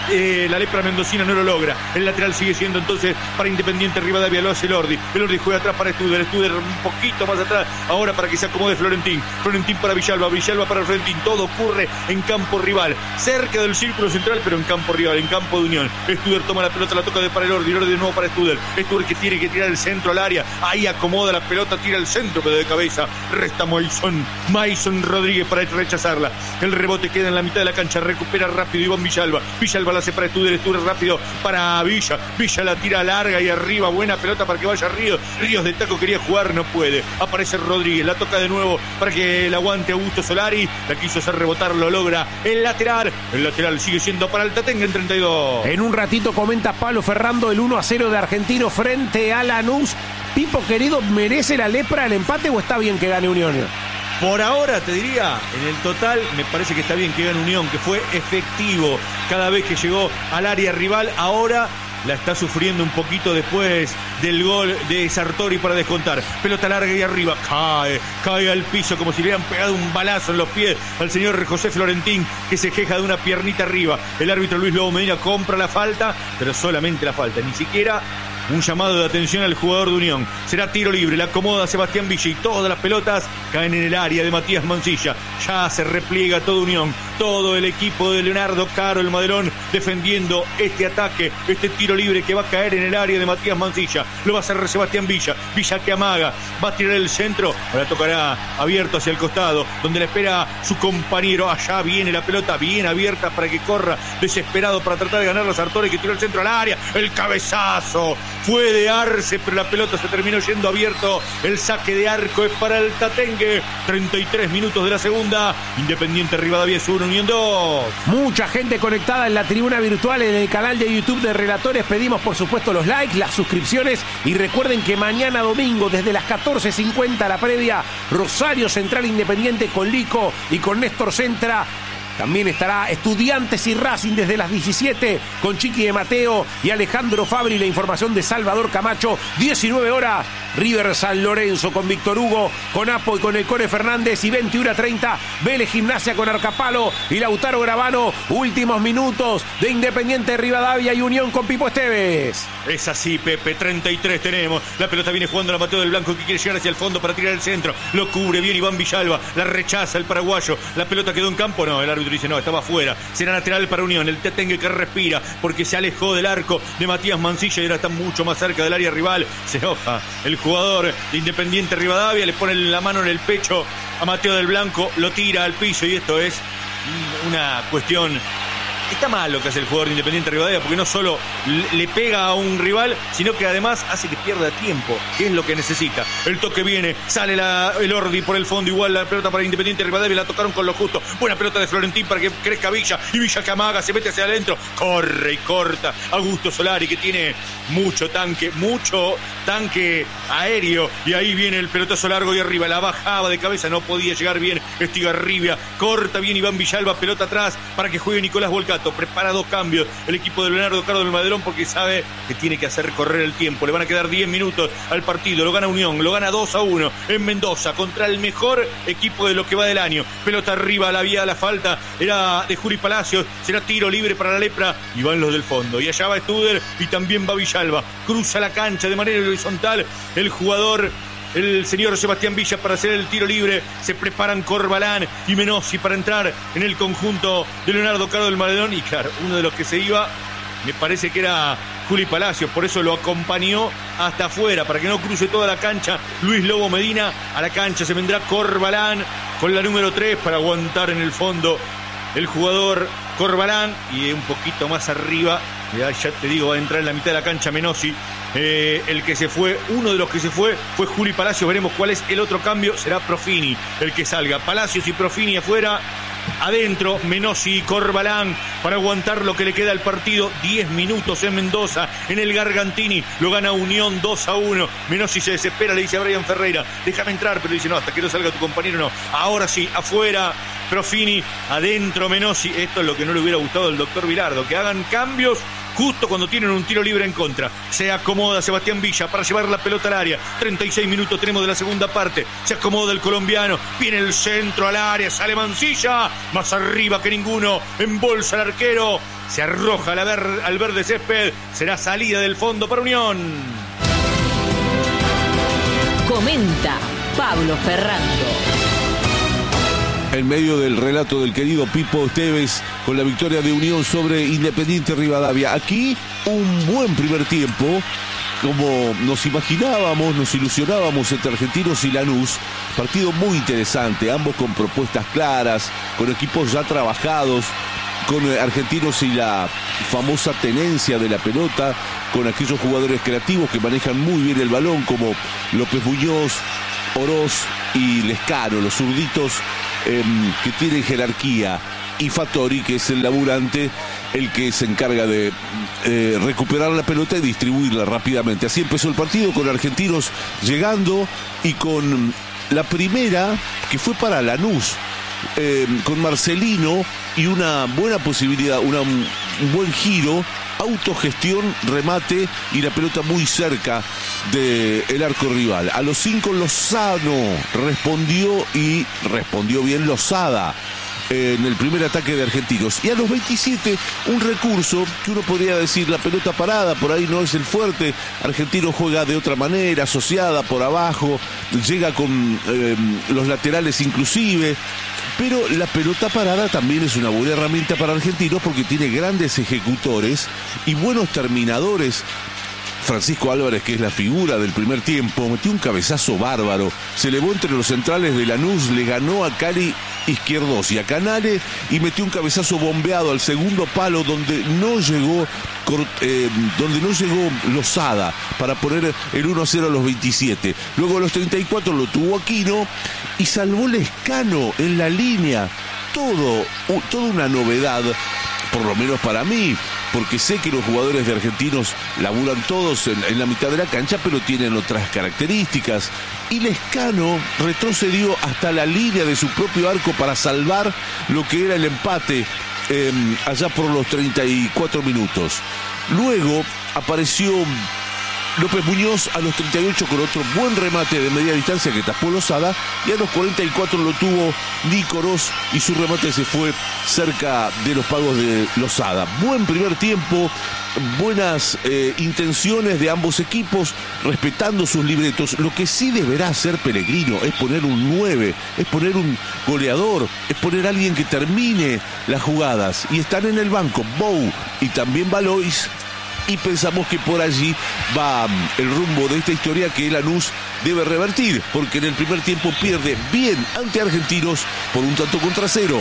La lepra mendocina no lo logra. El lateral sigue siendo entonces para Independiente Rivadavia, lo hace Elordi juega atrás para Studer un poquito más atrás ahora para que se acomode Florentín para Villalba para Florentín, todo ocurre en campo rival, cerca del círculo central pero en campo rival, en campo de Unión. Studer toma la pelota, la toca para Elordi de nuevo para Studer que tiene que tirar el centro al área, ahí acomoda la pelota, tira el centro pero de cabeza, resta Mason Rodríguez para rechazarla, el rebote queda en la mitad de la cancha, recupera rápido Iván Villalba la hace para Studer rápido para Villa la tira larga y arriba, buena pelota para que vaya Ríos de taco quería jugar, no puede, aparece Rodríguez, la toca de nuevo para que la aguante Augusto Solari, la quiso hacer rebotar, lo logra el lateral sigue siendo para el Tatengue en 32. En un ratito comenta Pablo Ferrando el 1-0 de Argentino frente a Lanús. Pipo querido, ¿merece la lepra el empate o está bien que gane Unión? Por ahora te diría, en el total me parece que está bien que gane Unión, que fue efectivo cada vez que llegó al área rival. Ahora la está sufriendo un poquito después del gol de Sartori para descontar. Pelota larga y arriba, cae al piso como si le hubieran pegado un balazo en los pies al señor José Florentín, que se queja de una piernita arriba. El árbitro Luis Lobo Medina compra la falta, pero solamente la falta, ni siquiera un llamado de atención al jugador de Unión. Será tiro libre, la acomoda Sebastián Villa y todas las pelotas caen en el área de Matías Mancilla. Ya se repliega todo Unión, todo el equipo de Leonardo Caro, el Madelón, defendiendo este ataque, este tiro libre que va a caer en el área de Matías Mancilla. Lo va a hacer Sebastián Villa que amaga, va a tirar el centro, ahora tocará abierto hacia el costado, donde le espera su compañero. Allá viene la pelota bien abierta para que corra desesperado para tratar de ganar a Sartori, que tiró el centro al área, el cabezazo fue de Arce, pero la pelota se terminó yendo abierto. El saque de arco es para el Tatengue. 33 minutos de la segunda. Independiente Rivadavia es 1, Unión 2. Mucha gente conectada en la tribuna virtual, en el canal de YouTube de Relatores. Pedimos por supuesto los likes, las suscripciones y recuerden que mañana domingo desde las 14:50 la previa, Rosario Central Independiente con Lico y con Néstor Centra. También estará Estudiantes y Racing desde las 17 con Chiqui de Mateo y Alejandro Fabri. La información de Salvador Camacho. 19 horas, River San Lorenzo con Víctor Hugo, con Apo y con el Core Fernández. Y 21:30, Vélez Gimnasia con Arcapalo y Lautaro Gravano. Últimos minutos de Independiente Rivadavia y Unión con Pipo Esteves. Es así, Pepe. 33 tenemos. La pelota viene jugando la Mateo del Blanco, que quiere llegar hacia el fondo para tirar el centro. Lo cubre bien Iván Villalba. La rechaza el paraguayo. La pelota quedó en campo. No, el árbitro dice no, estaba afuera. Será lateral para Unión. El Tatengue que respira porque se alejó del arco de Matías Mancilla y ahora está mucho más cerca del área rival. Se enoja el jugador de Independiente Rivadavia, le pone la mano en el pecho a Mateo del Blanco, lo tira al piso y esto es una cuestión. Está mal lo que hace el jugador de Independiente Rivadavia, porque no solo le pega a un rival, sino que además hace que pierda tiempo, que es lo que necesita. El toque viene, sale el Ordi por el fondo, igual la pelota para Independiente Rivadavia, la tocaron con lo justo. Buena pelota de Florentín para que crezca Villa, y Villa que amaga, se mete hacia adentro, corre y corta. Augusto Solari, que tiene mucho tanque aéreo, y ahí viene el pelotazo largo y arriba, la bajaba de cabeza, no podía llegar bien Estigarribia, corta bien Iván Villalba, pelota atrás para que juegue Nicolás Volcato. Prepara 2 cambios el equipo de Leonardo Cardo del Madelón, porque sabe que tiene que hacer correr el tiempo. Le van a quedar 10 minutos al partido. Lo gana Unión, lo gana 2-1 en Mendoza contra el mejor equipo de lo que va del año. Pelota arriba, la vía, la falta era de Juli Palacios. Será tiro libre para la lepra y van los del fondo. Y allá va Studer y también va Villalba. Cruza la cancha de manera horizontal el jugador, el señor Sebastián Villa, para hacer el tiro libre. Se preparan Corbalán y Menossi para entrar en el conjunto de Leonardo Cardo del Madelón. Y claro, uno de los que se iba, me parece que era Juli Palacios, por eso lo acompañó hasta afuera, para que no cruce toda la cancha Luis Lobo Medina. A la cancha se vendrá Corbalán con la número 3 para aguantar en el fondo el jugador Corbalán. Y un poquito más arriba, ya te digo, va a entrar en la mitad de la cancha Menossi el que se fue, uno de los que se fue Juli Palacios. Veremos cuál es el otro cambio. Será Profini el que salga. Palacios y Profini afuera. Adentro, Menossi y Corbalán para aguantar lo que le queda al partido. 10 minutos en Mendoza, en el Gargantini. Lo gana Unión 2-1. Menossi se desespera, le dice a Brian Ferreira: déjame entrar, pero dice: no, hasta que no salga tu compañero, no. Ahora sí, afuera Profini, adentro Menossi. Esto es lo que no le hubiera gustado al doctor Bilardo, que hagan cambios justo cuando tienen un tiro libre en contra. Se acomoda Sebastián Villa para llevar la pelota al área. 36 minutos tenemos de la segunda parte. Se acomoda el colombiano. Viene el centro al área. Sale Mancilla. Más arriba que ninguno. Embolsa al arquero. Se arroja al verde césped. Será salida del fondo para Unión. Comenta Pablo Ferrando. En medio del relato del querido Pipo Esteves con la victoria de Unión sobre Independiente Rivadavia. Aquí un buen primer tiempo, como nos imaginábamos, nos ilusionábamos entre Argentinos y Lanús. Partido muy interesante, ambos con propuestas claras, con equipos ya trabajados, con Argentinos y la famosa tenencia de la pelota, con aquellos jugadores creativos que manejan muy bien el balón, como López Muñoz, Oroz y Lescano, los zurditos que tienen jerarquía, y Fattori, que es el laburante, el que se encarga de recuperar la pelota y distribuirla rápidamente. Así empezó el partido, con Argentinos llegando y con la primera que fue para Lanús, con Marcelino y una buena posibilidad, un buen giro, autogestión, remate y la pelota muy cerca del arco rival. A los 5 Lozano respondió bien Lozada en el primer ataque de Argentinos. Y a los 27, un recurso que uno podría decir: la pelota parada, por ahí no es el fuerte. Argentinos juega de otra manera, asociada por abajo, llega con los laterales inclusive. Pero la pelota parada también es una buena herramienta para Argentinos, porque tiene grandes ejecutores y buenos terminadores. Francisco Álvarez, que es la figura del primer tiempo, metió un cabezazo bárbaro, se elevó entre los centrales de Lanús, le ganó a Cali Izquierdos y a Canale y metió un cabezazo bombeado al segundo palo donde no llegó Lozada para poner el 1-0 a los 27. Luego a los 34 lo tuvo Aquino y salvó Lescano en la línea. Toda una novedad, por lo menos para mí, porque sé que los jugadores de Argentinos laburan todos en la mitad de la cancha, pero tienen otras características. Y Lescano retrocedió hasta la línea de su propio arco para salvar lo que era el empate allá por los 34 minutos. Luego apareció López Muñoz a los 38 con otro buen remate de media distancia que tapó Lozada, y a los 44 lo tuvo Nico Oroz y su remate se fue cerca de los pagos de Lozada. Buen primer tiempo, buenas intenciones de ambos equipos, respetando sus libretos. Lo que sí deberá hacer Pellegrino es poner un 9, es poner un goleador, es poner a alguien que termine las jugadas, y están en el banco Bou y también Valois. Y pensamos que por allí va el rumbo de esta historia que Lanús debe revertir, porque en el primer tiempo pierde bien ante Argentinos por 1-0.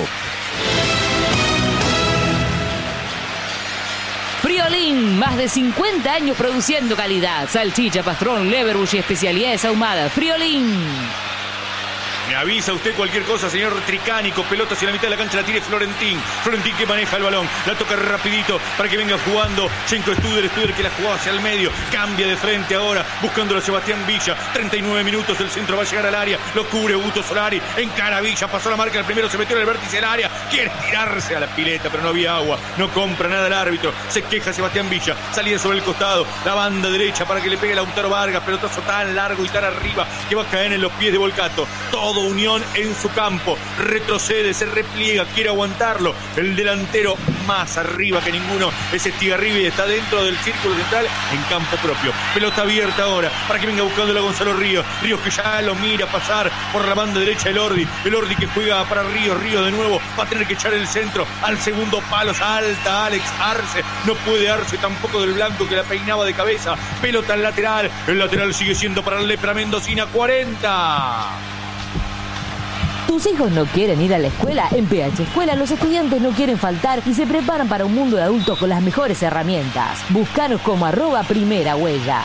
Friolín, más de 50 años produciendo calidad. Salchicha, pastrón, leverbush y especialidades ahumadas. Friolín. Me avisa usted cualquier cosa, señor Tricánico. Pelota hacia la mitad de la cancha, la tiene Florentín. Florentín que maneja el balón, la toca rapidito para que venga jugando Schenko Studer que la jugaba hacia el medio. Cambia de frente ahora, buscándolo a Sebastián Villa. 39 minutos, el centro va a llegar al área. Lo cubre Augusto Solari, encara Villa, pasó la marca, el primero se metió en el vértice del área. Quiere tirarse a la pileta, pero no había agua. No compra nada el árbitro. Se queja Sebastián Villa, salida sobre el costado. La banda derecha para que le pegue Lautaro Vargas. Pelotazo tan largo y tan arriba que va a caer en los pies de Volcato. Todo Unión en su campo, retrocede, se repliega, quiere aguantarlo. El delantero más arriba que ninguno es Estigarribia y está dentro del círculo central en campo propio. Pelota abierta ahora para que venga buscándolo a Gonzalo Ríos. Ríos que ya lo mira pasar por la banda derecha el Ordi que juega para Ríos. Ríos de nuevo va a tener que echar el centro al segundo palo. Salta Alex Arce, no puede Arce tampoco del blanco que la peinaba de cabeza. Pelota al lateral, el lateral sigue siendo para el Lepra Mendocina. 40. ¿Tus hijos no quieren ir a la escuela? En PH Escuela los estudiantes no quieren faltar y se preparan para un mundo de adultos con las mejores herramientas. Búscanos como @primera huella.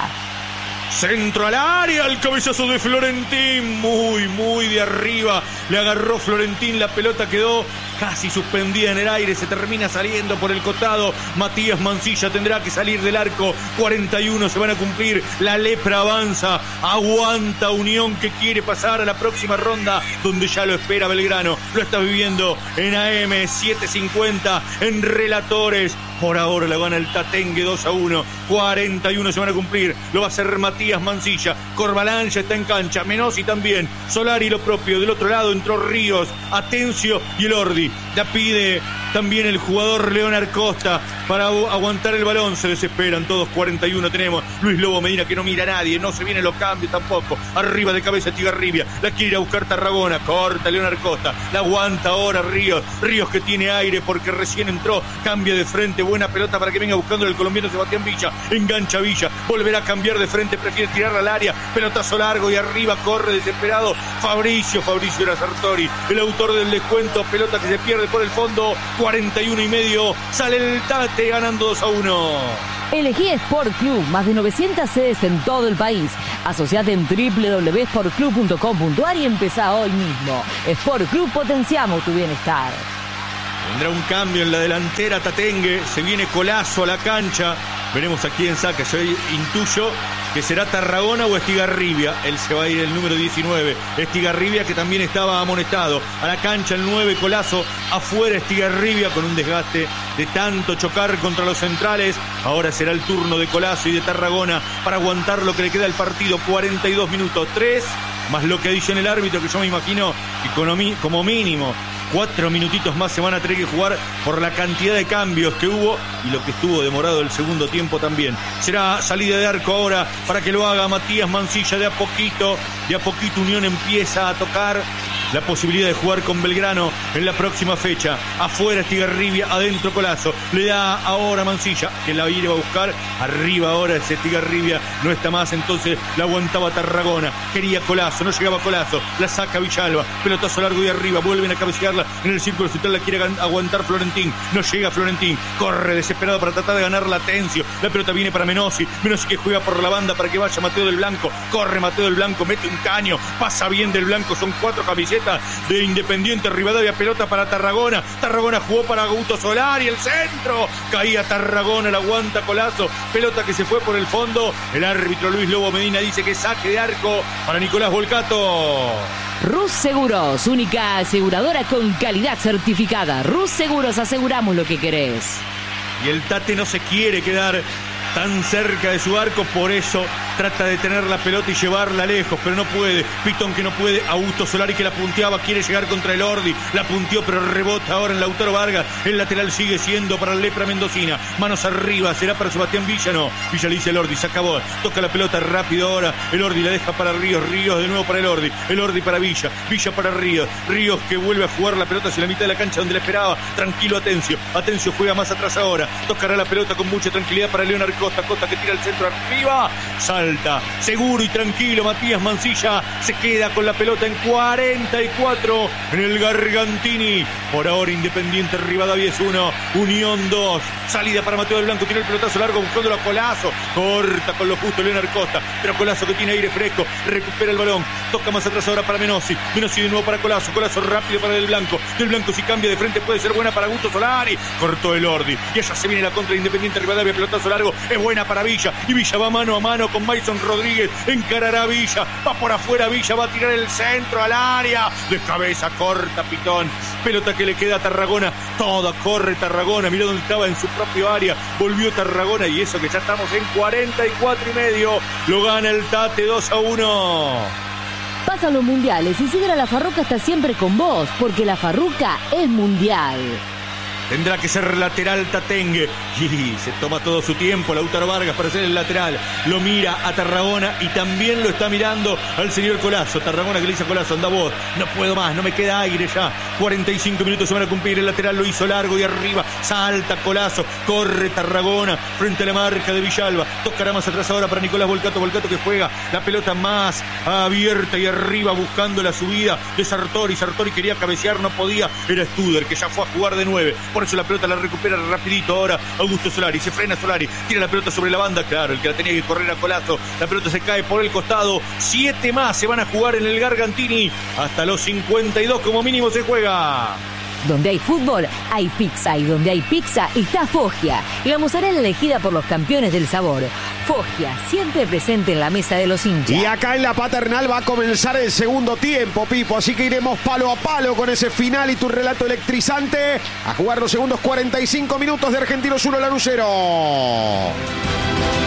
Centro al área, el cabezazo de Florentín, muy de arriba, le agarró Florentín, la pelota quedó casi suspendida en el aire, se termina saliendo por el costado, Matías Mancilla tendrá que salir del arco, 41 se van a cumplir, la lepra avanza, aguanta Unión que quiere pasar a la próxima ronda, donde ya lo espera Belgrano, lo está viviendo en AM 750, en Relatores. Por ahora la gana el Tatengue 2-1, 41 se van a cumplir, lo va a hacer Matías Mancilla, Corbalán ya está en cancha, Menossi también, Solari lo propio, del otro lado entró Ríos, Atencio y el Ordi, la pide también el jugador Leonard Costa para aguantar el balón, se desesperan todos, 41 tenemos, Luis Lobo Medina que no mira a nadie, no se vienen los cambios tampoco, arriba de cabeza Estigarribia, la quiere ir a buscar Tarragona, corta Leonard Costa, la aguanta ahora Ríos que tiene aire porque recién entró, cambia de frente, buena pelota para que venga buscando el colombiano Sebastián Villa, engancha Villa, volverá a cambiar de frente, prefiere tirarla al área, pelotazo largo y arriba corre desesperado Fabricio era Sartori, el autor del descuento, pelota que se pierde por el fondo, 41,5, sale el Tate ganando 2-1. Elegí Sport Club, más de 900 sedes en todo el país. Asociate en www.sportclub.com.ar y empezá hoy mismo. Sport Club, potenciamos tu bienestar. Tendrá un cambio en la delantera Tatengue, se viene Colazo a la cancha, veremos a quién saca, yo intuyo que será Tarragona o Estigarribia, él se va a ir el número 19, Estigarribia que también estaba amonestado, a la cancha el 9 Colazo, afuera Estigarribia con un desgaste de tanto chocar contra los centrales, ahora será el turno de Colazo y de Tarragona para aguantar lo que le queda al partido, 42 minutos, 3 más lo que dice en el árbitro, que yo me imagino que como mínimo 4 minutitos más se van a tener que jugar por la cantidad de cambios que hubo y lo que estuvo demorado el segundo tiempo también. Será salida de arco ahora para que lo haga Matías Mancilla, de a poquito Unión empieza a tocar la posibilidad de jugar con Belgrano en la próxima fecha. Afuera Estigarribia, adentro Colazo, le da ahora Mancilla, que la va a buscar, arriba ahora ese Estigarribia, no está más, entonces la aguantaba Tarragona, quería Colazo, no llegaba Colazo, la saca Villalba, pelotazo largo y arriba, vuelven a cabecearla en el círculo central, la quiere aguantar Florentín, no llega Florentín, corre desesperado para tratar de ganar la Atencio, la pelota viene para Menossi que juega por la banda para que vaya Mateo del Blanco, corre Mateo del Blanco, mete un caño, pasa bien del Blanco, son 4 camisetas de Independiente Rivadavia, pelota para Tarragona jugó para Augusto Solari, el centro, caía Tarragona, la aguanta Colazo, pelota que se fue por el fondo, el árbitro Luis Lobo Medina dice que saque de arco para Nicolás Volcato. Rus Seguros, única aseguradora con calidad certificada. Rus Seguros, aseguramos lo que querés. Y el Tate no se quiere quedar tan cerca de su arco, por eso trata de tener la pelota y llevarla lejos, pero no puede. Pitón que no puede, Augusto Solari que la punteaba, quiere llegar contra el Ordi, la punteó pero rebota ahora en Lautaro Vargas, el lateral sigue siendo para el Lepra Mendocina, manos arriba, será para Sebastián Villa, no, Villa le dice el Ordi, se acabó, toca la pelota rápido ahora, el Ordi la deja para Ríos de nuevo para el Ordi para Villa para Ríos que vuelve a jugar la pelota hacia la mitad de la cancha donde la esperaba, tranquilo Atencio juega más atrás ahora, tocará la pelota con mucha tranquilidad para Leonard Costa que tira el centro arriba, salta, seguro y tranquilo Matías Mancilla, se queda con la pelota en 44 en el Gargantini, por ahora Independiente Rivadavia es 1, Unión 2, salida para Mateo del Blanco, tira el pelotazo largo buscándolo a Colazo, corta con lo justo Leonard Costa, pero Colazo que tiene aire fresco, recupera el balón, toca más atrás ahora para Menossi de nuevo para Colazo rápido para Del Blanco si cambia de frente puede ser buena para Augusto Solari, cortó el Ordi, y allá se viene la contra de Independiente Rivadavia, pelotazo largo, es buena para Villa, y Villa va mano a mano con Mason Rodríguez, encarará Villa, va por afuera Villa, va a tirar el centro al área, de cabeza corta Pitón, pelota que le queda a Tarragona, toda corre Tarragona, mirá dónde estaba en su propio área, volvió Tarragona y eso que ya estamos en 44,5, lo gana el Tate 2-1. Pasan los mundiales y Sidra La Farruca está siempre con vos, porque La Farruca es mundial. Tendrá que ser lateral Tatengue. Y se toma todo su tiempo Lautaro Vargas para ser el lateral. Lo mira a Tarragona y también lo está mirando al señor Colazo. Tarragona que le dice a Colazo, anda vos, no puedo más, no me queda aire ya. 45 minutos se van a cumplir. El lateral lo hizo largo y arriba. Salta Colazo. Corre Tarragona frente a la marca de Villalba. Tocará más atrás ahora para Nicolás Volcato. Volcato que juega la pelota más abierta y arriba buscando la subida de Sartori. Sartori quería cabecear, no podía. Era Studer que ya fue a jugar de 9. Por eso la pelota la recupera rapidito ahora Augusto Solari. Se frena Solari. Tira la pelota sobre la banda. Claro, el que la tenía que correr a Colazo. La pelota se cae por el costado. 7 más se van a jugar en el Gargantini. Hasta los 52 como mínimo se juega. Donde hay fútbol, hay pizza. Y donde hay pizza, está Foggia. La mozzarella elegida por los campeones del sabor. Foggia, siempre presente en la mesa de los hinchas. Y acá en la Paternal va a comenzar el segundo tiempo, Pipo. Así que iremos palo a palo con ese final y tu relato electrizante. A jugar los segundos 45 minutos de Argentinos 1, Lanús 0.